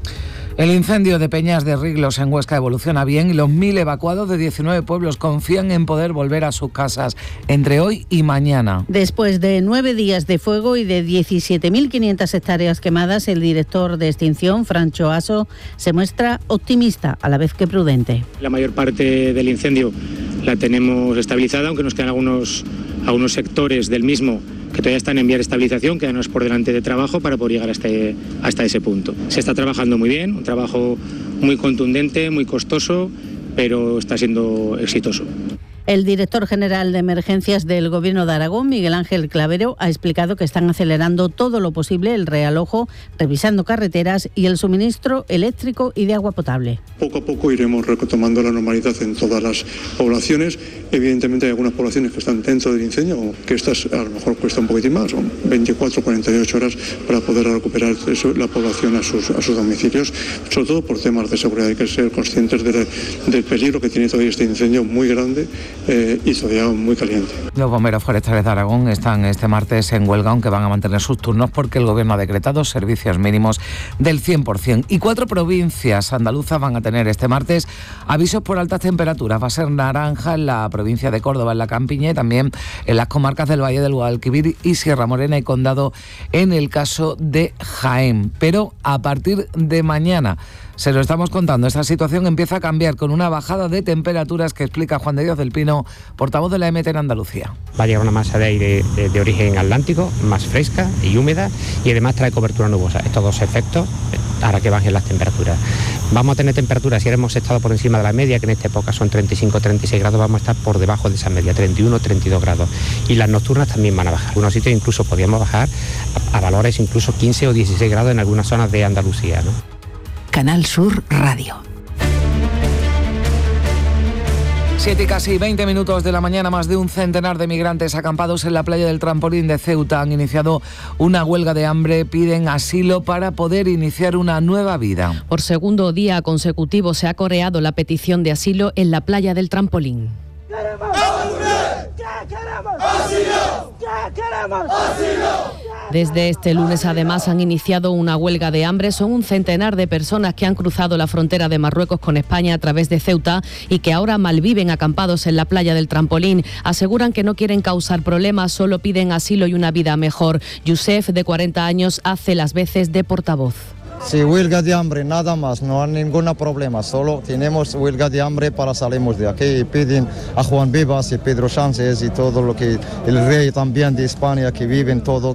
El incendio de Peñas de Riglos en Huesca evoluciona bien y los mil evacuados de diecinueve pueblos confían en poder volver a sus casas entre hoy y mañana. Después de nueve días de fuego y de diecisiete mil quinientas hectáreas quemadas, el director de extinción, Francho Aso, se muestra optimista a la vez que prudente. La mayor parte del incendio la tenemos estabilizada, aunque nos quedan algunos, algunos sectores del mismo que todavía están en vía de estabilización, quedanos por delante de trabajo para poder llegar hasta, hasta ese punto. Se está trabajando muy bien, un trabajo muy contundente, muy costoso, pero está siendo exitoso. El director general de emergencias del Gobierno de Aragón, Miguel Ángel Clavero, ha explicado que están acelerando todo lo posible el realojo, revisando carreteras y el suministro eléctrico y de agua potable. Poco a poco iremos retomando la normalidad en todas las poblaciones. Evidentemente hay algunas poblaciones que están dentro del incendio, que estas a lo mejor cuesta un poquitín más, son veinticuatro a cuarenta y ocho horas para poder recuperar eso, la población a sus, a sus domicilios, sobre todo por temas de seguridad. Hay que ser conscientes de la, del peligro que tiene todavía este incendio muy grande. Eh, y todavía muy caliente. Los bomberos forestales de Aragón están este martes en huelga, aunque van a mantener sus turnos porque el Gobierno ha decretado servicios mínimos del cien por ciento. Y cuatro provincias andaluzas van a tener este martes avisos por altas temperaturas. Va a ser naranja en la provincia de Córdoba, en la Campiña, y también en las comarcas del Valle del Guadalquivir y Sierra Morena y Condado en el caso de Jaén. Pero a partir de mañana, se lo estamos contando, esta situación empieza a cambiar con una bajada de temperaturas que explica Juan de Dios del Pino, portavoz de la E M T en Andalucía. Va a llegar una masa de aire de, de origen atlántico, más fresca y húmeda, y además trae cobertura nubosa. Estos dos efectos hará que bajen las temperaturas. Vamos a tener temperaturas, si hemos estado por encima de la media, que en esta época son treinta y cinco a treinta y seis grados, vamos a estar por debajo de esa media, treinta y uno a treinta y dos grados. Y las nocturnas también van a bajar. En algunos sitios incluso podríamos bajar a, a valores incluso quince o dieciséis grados en algunas zonas de Andalucía, ¿no? Canal Sur Radio. Siete y casi veinte minutos de la mañana, más de un centenar de migrantes acampados en la playa del Trampolín de Ceuta han iniciado una huelga de hambre, piden asilo para poder iniciar una nueva vida. Por segundo día consecutivo se ha coreado la petición de asilo en la playa del Trampolín. Desde este lunes, además, han iniciado una huelga de hambre. Son un centenar de personas que han cruzado la frontera de Marruecos con España a través de Ceuta y que ahora malviven acampados en la playa del Trampolín. Aseguran que no quieren causar problemas, solo piden asilo y una vida mejor. Yusef, de cuarenta años, hace las veces de portavoz. Sí, huelga de hambre, nada más, no hay ningún problema, solo tenemos huelga de hambre para salimos de aquí y piden a Juan Vivas y Pedro Sánchez y todo lo que el rey también de España que viven todo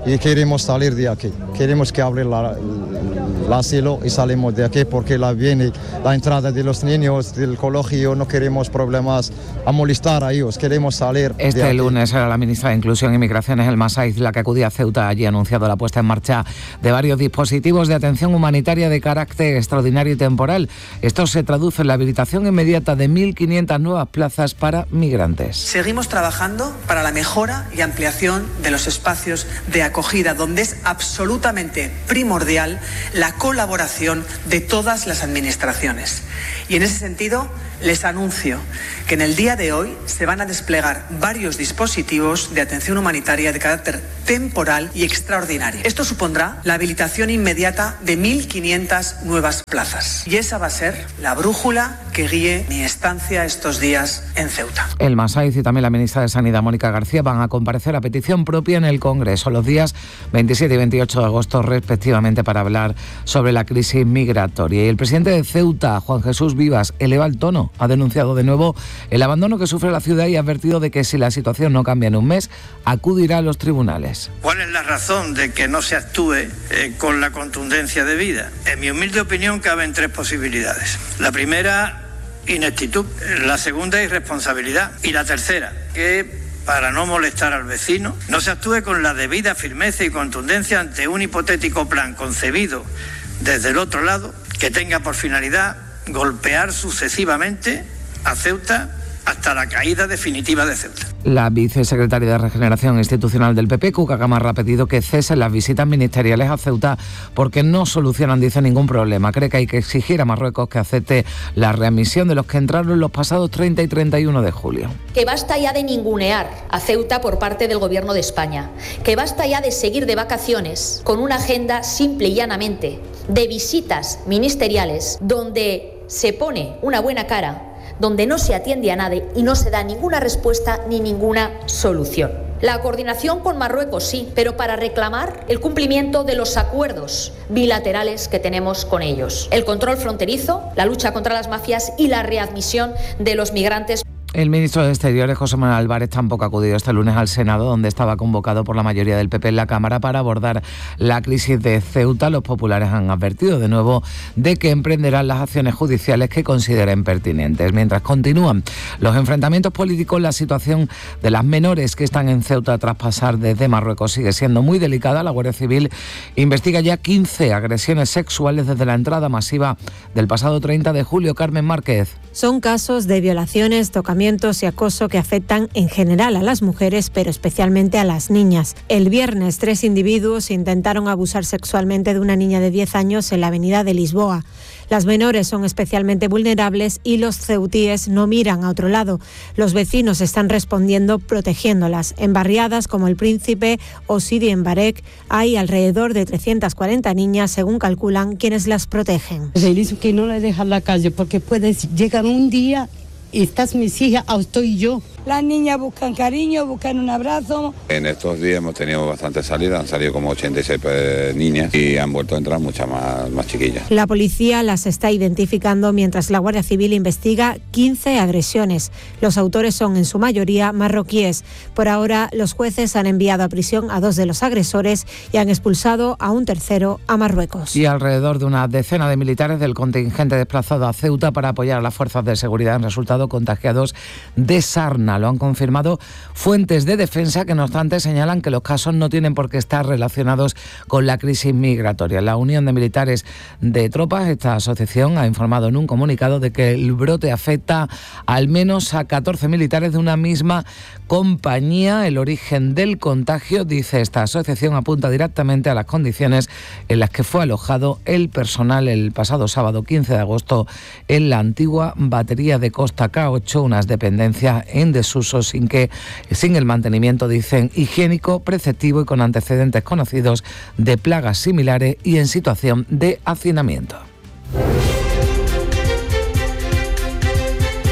y queremos salir de aquí. Queremos que abra la, el asilo y salimos de aquí porque la viene la entrada de los niños del colegio, no queremos problemas a molestar a ellos, queremos salir de Este aquí. lunes era la ministra de Inclusión y Migraciones, Elma Saiz, la que acudía a Ceuta. Allí ha anunciado la puesta en marcha de varios dispositivos de atención humanitaria de carácter extraordinario y temporal. Esto se traduce en la habilitación inmediata de mil quinientas nuevas plazas para migrantes. Seguimos trabajando para la mejora y ampliación de los espacios de acogida, donde es absolutamente primordial la colaboración de todas las administraciones. Y en ese sentido, les anuncio que en el día de hoy se van a desplegar varios dispositivos de atención humanitaria de carácter temporal y extraordinario. Esto supondrá la habilitación inmediata de mil quinientas nuevas plazas. Y esa va a ser la brújula que guíe mi estancia estos días en Ceuta. Elma Saiz y también la ministra de Sanidad, Mónica García, van a comparecer a petición propia en el Congreso los días veintisiete y veintiocho de agosto respectivamente para hablar sobre la crisis migratoria. Y el presidente de Ceuta, Juan Jesús Vivas, eleva el tono. Ha denunciado de nuevo el abandono que sufre la ciudad y ha advertido de que si la situación no cambia en un mes, acudirá a los tribunales. ¿Cuál es la razón de que no se actúe eh, con la contundencia debida? En mi humilde opinión caben tres posibilidades. La primera, ineptitud. La segunda, irresponsabilidad. Y la tercera, que para no molestar al vecino, no se actúe con la debida firmeza y contundencia ante un hipotético plan concebido desde el otro lado que tenga por finalidad golpear sucesivamente a Ceuta hasta la caída definitiva de Ceuta. La vicesecretaria de Regeneración Institucional del P P, Cuca Gamarra, ha pedido que cesen las visitas ministeriales a Ceuta porque no solucionan, dice, ningún problema. Cree que hay que exigir a Marruecos que acepte la readmisión de los que entraron los pasados treinta y treinta y uno de julio. Que basta ya de ningunear a Ceuta por parte del Gobierno de España. Que basta ya de seguir de vacaciones con una agenda simple y llanamente de visitas ministeriales donde se pone una buena cara, donde no se atiende a nadie y no se da ninguna respuesta ni ninguna solución. La coordinación con Marruecos sí, pero para reclamar el cumplimiento de los acuerdos bilaterales que tenemos con ellos. El control fronterizo, la lucha contra las mafias y la readmisión de los migrantes. El ministro de Exteriores, José Manuel Álvarez, tampoco ha acudido este lunes al Senado, donde estaba convocado por la mayoría del P P en la Cámara para abordar la crisis de Ceuta. Los populares han advertido de nuevo de que emprenderán las acciones judiciales que consideren pertinentes. Mientras continúan los enfrentamientos políticos, la situación de las menores que están en Ceuta tras pasar desde Marruecos sigue siendo muy delicada. La Guardia Civil investiga ya quince agresiones sexuales desde la entrada masiva del pasado treinta de julio. Carmen Márquez. Son casos de violaciones, tocamientos y acoso que afectan en general a las mujeres, pero especialmente a las niñas. El viernes, tres individuos intentaron abusar sexualmente de una niña de diez años en la avenida de Lisboa. Las menores son especialmente vulnerables y los ceutíes no miran a otro lado. Los vecinos están respondiendo protegiéndolas. En barriadas como El Príncipe o Sidi en Barek hay alrededor de trescientas cuarenta niñas, según calculan quienes las protegen. Se dice que no la dejan en la calle porque puede llegar un día y estás mis hijas, o estoy yo. Las niñas buscan cariño, buscan un abrazo. En estos días hemos tenido bastantes salidas, han salido como ochenta y seis niñas y han vuelto a entrar muchas más, más chiquillas. La policía las está identificando mientras la Guardia Civil investiga quince agresiones. Los autores son en su mayoría marroquíes. Por ahora, los jueces han enviado a prisión a dos de los agresores y han expulsado a un tercero a Marruecos. Y alrededor de una decena de militares del contingente desplazado a Ceuta para apoyar a las fuerzas de seguridad han resultado contagiados de sarna. Lo han confirmado fuentes de defensa que, no obstante, señalan que los casos no tienen por qué estar relacionados con la crisis migratoria. La Unión de Militares de Tropas, esta asociación, ha informado en un comunicado de que el brote afecta al menos a catorce militares de una misma compañía. El origen del contagio, dice esta asociación, apunta directamente a las condiciones en las que fue alojado el personal el pasado sábado quince de agosto en la antigua batería de Costa K ocho, unas dependencias en desuso sin que sin el mantenimiento, dicen, higiénico, preceptivo y con antecedentes conocidos de plagas similares y en situación de hacinamiento.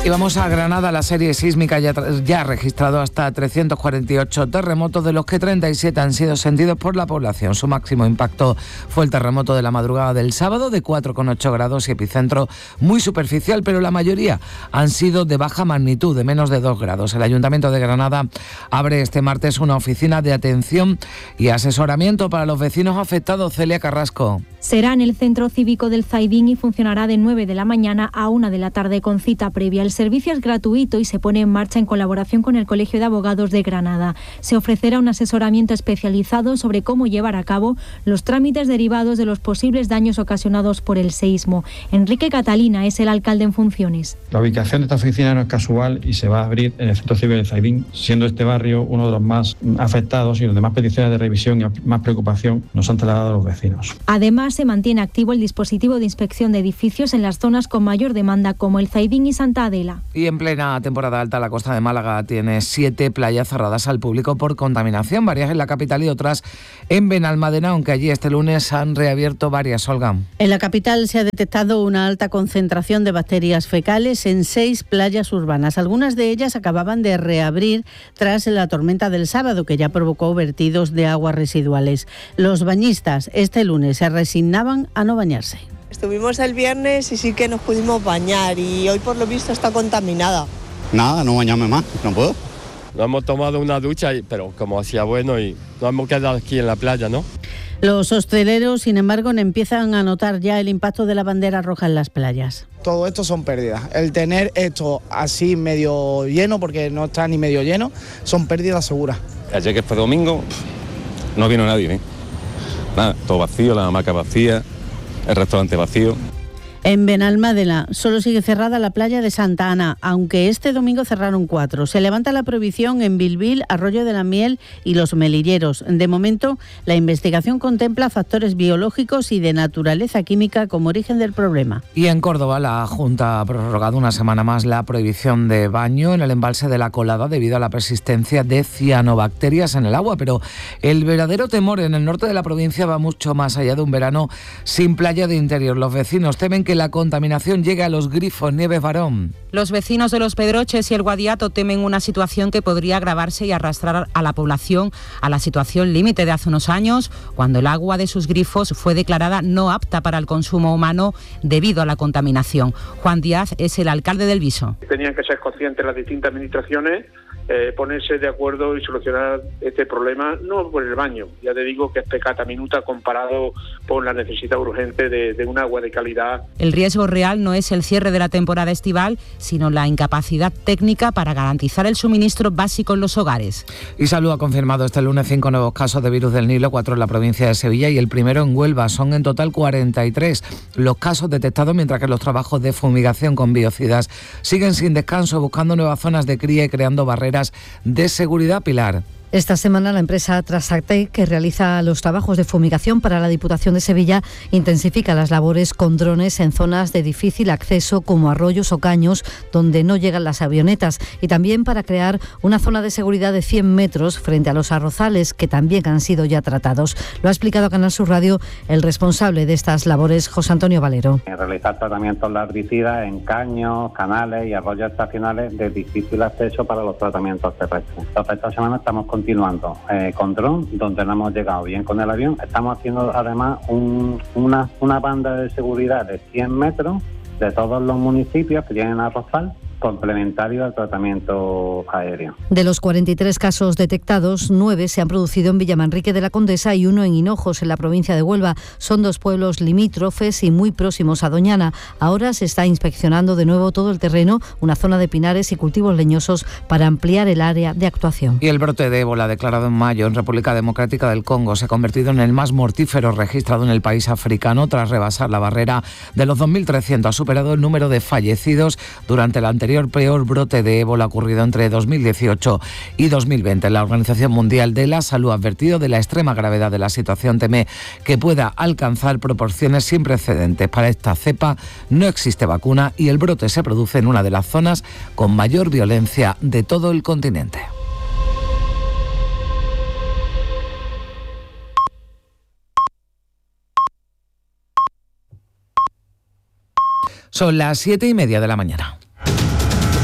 Y vamos a Granada. La serie sísmica ya, ya ha registrado hasta trescientos cuarenta y ocho terremotos, de los que treinta y siete han sido sentidos por la población. Su máximo impacto fue el terremoto de la madrugada del sábado, de cuatro coma ocho grados y epicentro muy superficial, pero la mayoría han sido de baja magnitud, de menos de dos grados. El Ayuntamiento de Granada abre este martes una oficina de atención y asesoramiento para los vecinos afectados. Celia Carrasco. Será en el Centro Cívico del Zaidín y funcionará de nueve de la mañana a una de la tarde con cita previa. El servicio es gratuito y se pone en marcha en colaboración con el Colegio de Abogados de Granada. Se ofrecerá un asesoramiento especializado sobre cómo llevar a cabo los trámites derivados de los posibles daños ocasionados por el seísmo. Enrique Catalina es el alcalde en funciones. La ubicación de esta oficina no es casual y se va a abrir en el Centro Cívico del Zaidín, siendo este barrio uno de los más afectados y donde más peticiones de revisión y más preocupación nos han trasladado los vecinos. Además, se mantiene activo el dispositivo de inspección de edificios en las zonas con mayor demanda, como el Zaidín y Santa Adela. Y en plena temporada alta, la costa de Málaga tiene siete playas cerradas al público por contaminación, varias en la capital y otras en Benalmádena, aunque allí este lunes han reabierto varias. Olga. En la capital se ha detectado una alta concentración de bacterias fecales en seis playas urbanas. Algunas de ellas acababan de reabrir tras la tormenta del sábado, que ya provocó vertidos de aguas residuales. Los bañistas este lunes se resignaban a no bañarse. Estuvimos el viernes y sí que nos pudimos bañar y hoy por lo visto está contaminada. Nada, no bañarme más, no puedo. Nos hemos tomado una ducha, pero como hacía bueno y nos hemos quedado aquí en la playa, ¿no? Los hosteleros, sin embargo, empiezan a notar ya el impacto de la bandera roja en las playas. Todo esto son pérdidas. El tener esto así medio lleno, porque no está ni medio lleno, son pérdidas seguras. Ayer que fue domingo, no vino nadie, ¿eh? Nada, todo vacío, la hamaca vacía, el restaurante vacío. En Benalmádena solo sigue cerrada la playa de Santa Ana, aunque este domingo cerraron cuatro. Se levanta la prohibición en Bilbil, Arroyo de la Miel y Los Melilleros. De momento, la investigación contempla factores biológicos y de naturaleza química como origen del problema. Y en Córdoba, la Junta ha prorrogado una semana más la prohibición de baño en el embalse de La Colada debido a la persistencia de cianobacterias en el agua. Pero el verdadero temor en el norte de la provincia va mucho más allá de un verano sin playa de interior. Los vecinos temen que que la contaminación llegue a los grifos. Nieves Barón. Los vecinos de Los Pedroches y el Guadiato temen una situación que podría agravarse y arrastrar a la población a la situación límite de hace unos años, cuando el agua de sus grifos fue declarada no apta para el consumo humano debido a la contaminación. Juan Díaz es el alcalde del Viso. Tenían que ser conscientes las distintas administraciones, eh, ponerse de acuerdo y solucionar este problema, no por el baño, ya te digo que es pecata minuta comparado con la necesidad urgente de, de un agua de calidad. El riesgo real no es el cierre de la temporada estival, sino la incapacidad técnica para garantizar el suministro básico en los hogares. Y Salud ha confirmado este lunes cinco nuevos casos de virus del Nilo, cuatro en la provincia de Sevilla y el primero en Huelva. Son en total cuarenta y tres los casos detectados, mientras que los trabajos de fumigación con biocidas siguen sin descanso, buscando nuevas zonas de cría y creando barreras de seguridad. Pilar. Esta semana la empresa Trasactec, que realiza los trabajos de fumigación para la Diputación de Sevilla, intensifica las labores con drones en zonas de difícil acceso como arroyos o caños donde no llegan las avionetas, y también para crear una zona de seguridad de cien metros frente a los arrozales que también han sido ya tratados. Lo ha explicado a Canal Sur Radio el responsable de estas labores, José Antonio Valero. Realizar tratamientos larvicidas en caños, canales y arroyos estacionales de difícil acceso para los tratamientos terrestres. Entonces, esta semana estamos con continuando eh, con dron, donde no hemos llegado bien con el avión. Estamos haciendo además un, una, una banda de seguridad de cien metros de todos los municipios que tienen arrozal, complementario al tratamiento aéreo. De los cuarenta y tres casos detectados, nueve se han producido en Villamanrique de la Condesa y uno en Hinojos, en la provincia de Huelva. Son dos pueblos limítrofes y muy próximos a Doñana. Ahora se está inspeccionando de nuevo todo el terreno, una zona de pinares y cultivos leñosos, para ampliar el área de actuación. Y el brote de ébola declarado en mayo en República Democrática del Congo se ha convertido en el más mortífero registrado en el país africano tras rebasar la barrera de los dos mil trescientos. Ha superado el número de fallecidos durante el anterior peor brote de ébola ocurrido entre dos mil dieciocho y dos mil veinte. La Organización Mundial de la Salud ha advertido de la extrema gravedad de la situación. Teme que pueda alcanzar proporciones sin precedentes. Para esta cepa no existe vacuna y el brote se produce en una de las zonas con mayor violencia de todo el continente. Son las siete y media de la mañana.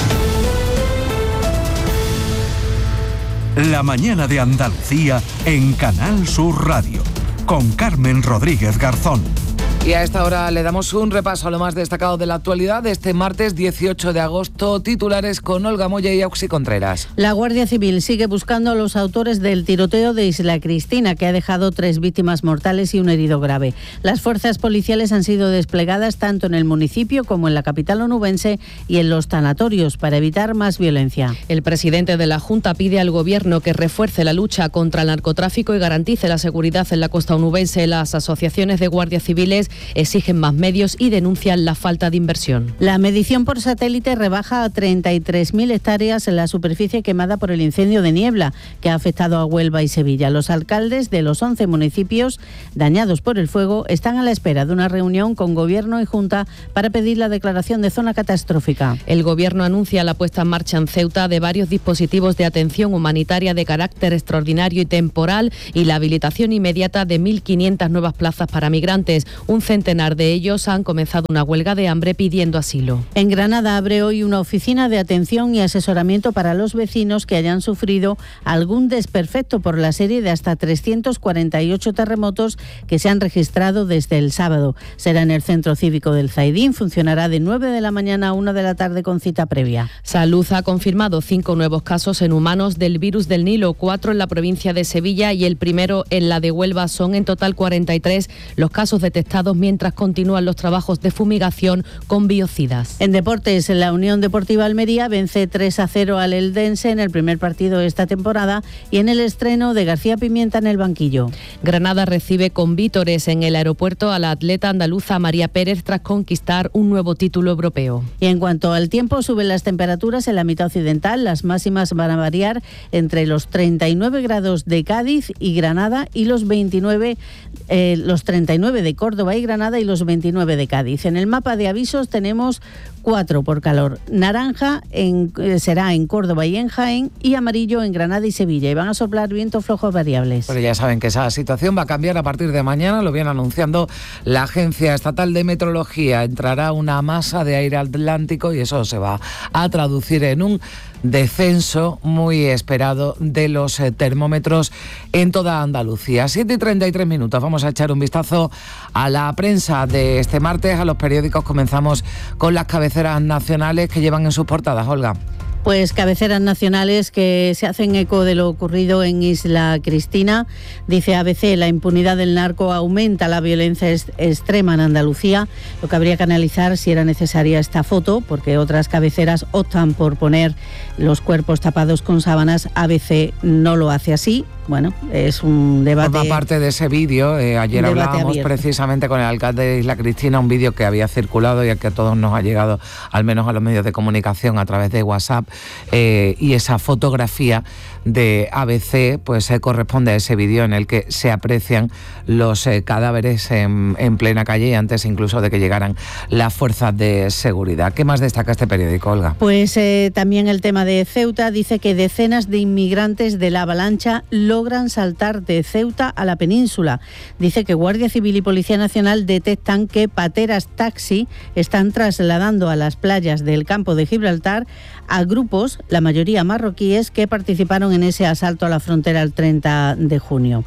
La mañana de Andalucía en Canal Sur Radio, con Carmen Rodríguez Garzón. Y a esta hora le damos un repaso a lo más destacado de la actualidad de este martes dieciocho de agosto. Titulares con Olga Moya y Auxi Contreras. La Guardia Civil sigue buscando a los autores del tiroteo de Isla Cristina, que ha dejado tres víctimas mortales y un herido grave. Las fuerzas policiales han sido desplegadas tanto en el municipio como en la capital onubense y en los tanatorios para evitar más violencia. El presidente de la Junta pide al Gobierno que refuerce la lucha contra el narcotráfico y garantice la seguridad en la costa onubense. Las asociaciones de guardias civiles exigen más medios y denuncian la falta de inversión. La medición por satélite rebaja a treinta y tres mil hectáreas la superficie quemada por el incendio de niebla que ha afectado a Huelva y Sevilla. Los alcaldes de los once municipios dañados por el fuego están a la espera de una reunión con Gobierno y Junta para pedir la declaración de zona catastrófica. El Gobierno anuncia la puesta en marcha en Ceuta de varios dispositivos de atención humanitaria de carácter extraordinario y temporal y la habilitación inmediata de mil quinientas nuevas plazas para migrantes. Un centenar de ellos han comenzado una huelga de hambre pidiendo asilo. En Granada abre hoy una oficina de atención y asesoramiento para los vecinos que hayan sufrido algún desperfecto por la serie de hasta trescientos cuarenta y ocho terremotos que se han registrado desde el sábado. Será en el Centro Cívico del Zaidín, funcionará de nueve de la mañana a una de la tarde con cita previa. Salud ha confirmado cinco nuevos casos en humanos del virus del Nilo, cuatro en la provincia de Sevilla y el primero en la de Huelva. Son en total cuarenta y tres los casos detectados mientras continúan los trabajos de fumigación con biocidas. En deportes, la Unión Deportiva Almería vence tres a cero al Eldense en el primer partido de esta temporada y en el estreno de García Pimienta en el banquillo. Granada recibe con vítores en el aeropuerto a la atleta andaluza María Pérez tras conquistar un nuevo título europeo. Y en cuanto al tiempo, suben las temperaturas en la mitad occidental. Las máximas van a variar entre los treinta y nueve grados de Cádiz y Granada y los veintinueve, eh, los treinta y nueve de Córdoba y Granada y los veintinueve de Cádiz. En el mapa de avisos tenemos cuatro por calor. Naranja en, eh, será en Córdoba y en Jaén y amarillo en Granada y Sevilla. Y van a soplar vientos flojos variables. Pero ya saben que esa situación va a cambiar a partir de mañana, lo viene anunciando la Agencia Estatal de Meteorología. Entrará una masa de aire atlántico y eso se va a traducir en un descenso muy esperado de los eh, termómetros en toda Andalucía. siete y treinta y tres minutos. Vamos a echar un vistazo a la prensa de este martes, a los periódicos. Comenzamos con las cabeceras nacionales que llevan en sus portadas. Olga. Pues cabeceras nacionales que se hacen eco de lo ocurrido en Isla Cristina. Dice A B C, la impunidad del narco aumenta la violencia est- extrema en Andalucía. Lo que habría que analizar si era necesaria esta foto, porque otras cabeceras optan por poner los cuerpos tapados con sábanas. A B C no lo hace así. Bueno, es un debate. Forma parte de ese vídeo. Eh, ayer hablábamos abierto. precisamente con el alcalde de Isla Cristina, un vídeo que había circulado y al que a todos nos ha llegado, al menos a los medios de comunicación, a través de WhatsApp. Eh, y esa fotografía de A B C pues eh, corresponde a ese vídeo en el que se aprecian los eh, cadáveres en, en plena calle y antes incluso de que llegaran las fuerzas de seguridad. ¿Qué más destaca este periódico, Olga? Pues eh, también el tema de Ceuta. Dice que decenas de inmigrantes de la avalancha logran saltar de Ceuta a la península. Dice que Guardia Civil y Policía Nacional detectan que pateras taxi están trasladando a las playas del campo de Gibraltar a grupos, la mayoría marroquíes, que participaron en ese asalto a la frontera el treinta de junio.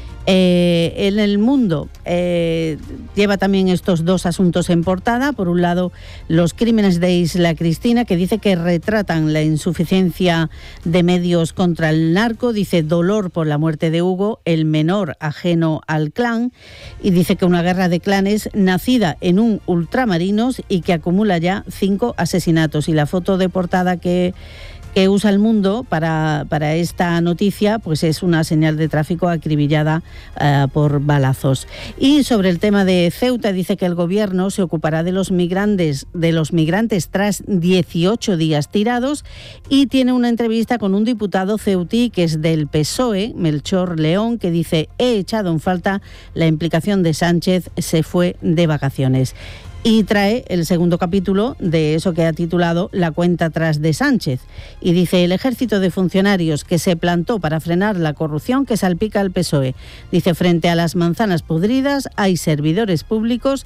Eh, en El Mundo eh, lleva también estos dos asuntos en portada. Por un lado, los crímenes de Isla Cristina, que dice que retratan la insuficiencia de medios contra el narco. Dice dolor por la muerte de Hugo, el menor ajeno al clan. Y dice que una guerra de clanes nacida en un ultramarinos y que acumula ya cinco asesinatos. Y la foto de portada que... que usa El Mundo para, para esta noticia, pues es una señal de tráfico acribillada uh, por balazos. Y sobre el tema de Ceuta, dice que el gobierno se ocupará de los migrantes, de los migrantes tras dieciocho días tirados, y tiene una entrevista con un diputado ceutí que es del P S O E, Melchor León, que dice: he echado en falta la implicación de Sánchez, se fue de vacaciones. Y trae el segundo capítulo de eso que ha titulado La cuenta atrás de Sánchez. Y dice: el ejército de funcionarios que se plantó para frenar la corrupción que salpica al P S O E. Dice: frente a las manzanas podridas hay servidores públicos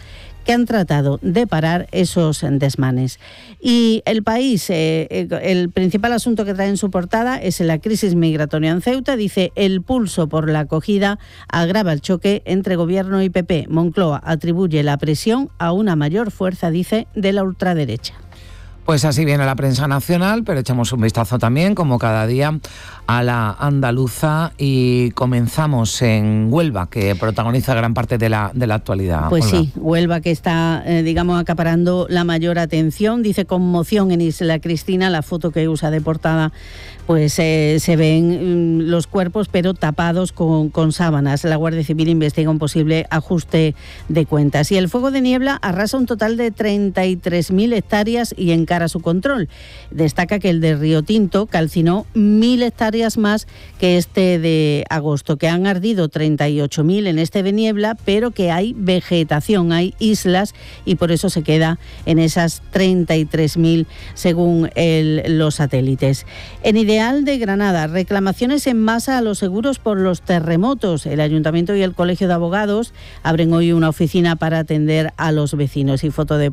que han tratado de parar esos desmanes. Y El País, eh, el principal asunto que trae en su portada es la crisis migratoria en Ceuta. Dice: el pulso por la acogida agrava el choque entre Gobierno y P P. Moncloa atribuye la presión a una mayor fuerza, dice, de la ultraderecha. Pues así viene la prensa nacional, pero echamos un vistazo también, como cada día, a la andaluza y comenzamos en Huelva, que protagoniza gran parte de la, de la actualidad. Pues Olga. sí, Huelva, que está, eh, digamos, acaparando la mayor atención. Dice: conmoción en Isla Cristina. La foto que usa de portada, pues eh, se ven mm, los cuerpos, pero tapados con, con sábanas. La Guardia Civil investiga un posible ajuste de cuentas. Y el fuego de niebla arrasa un total de treinta y tres mil hectáreas y encara su control. Destaca que el de Río Tinto calcinó mil hectáreas más que este de agosto, que han ardido treinta y ocho mil en este de niebla, pero que hay vegetación, hay islas, y por eso se queda en esas treinta y tres mil según el, los satélites. En Ideal de Granada, reclamaciones en masa a los seguros por los terremotos. El Ayuntamiento y el Colegio de Abogados abren hoy una oficina para atender a los vecinos. Y foto de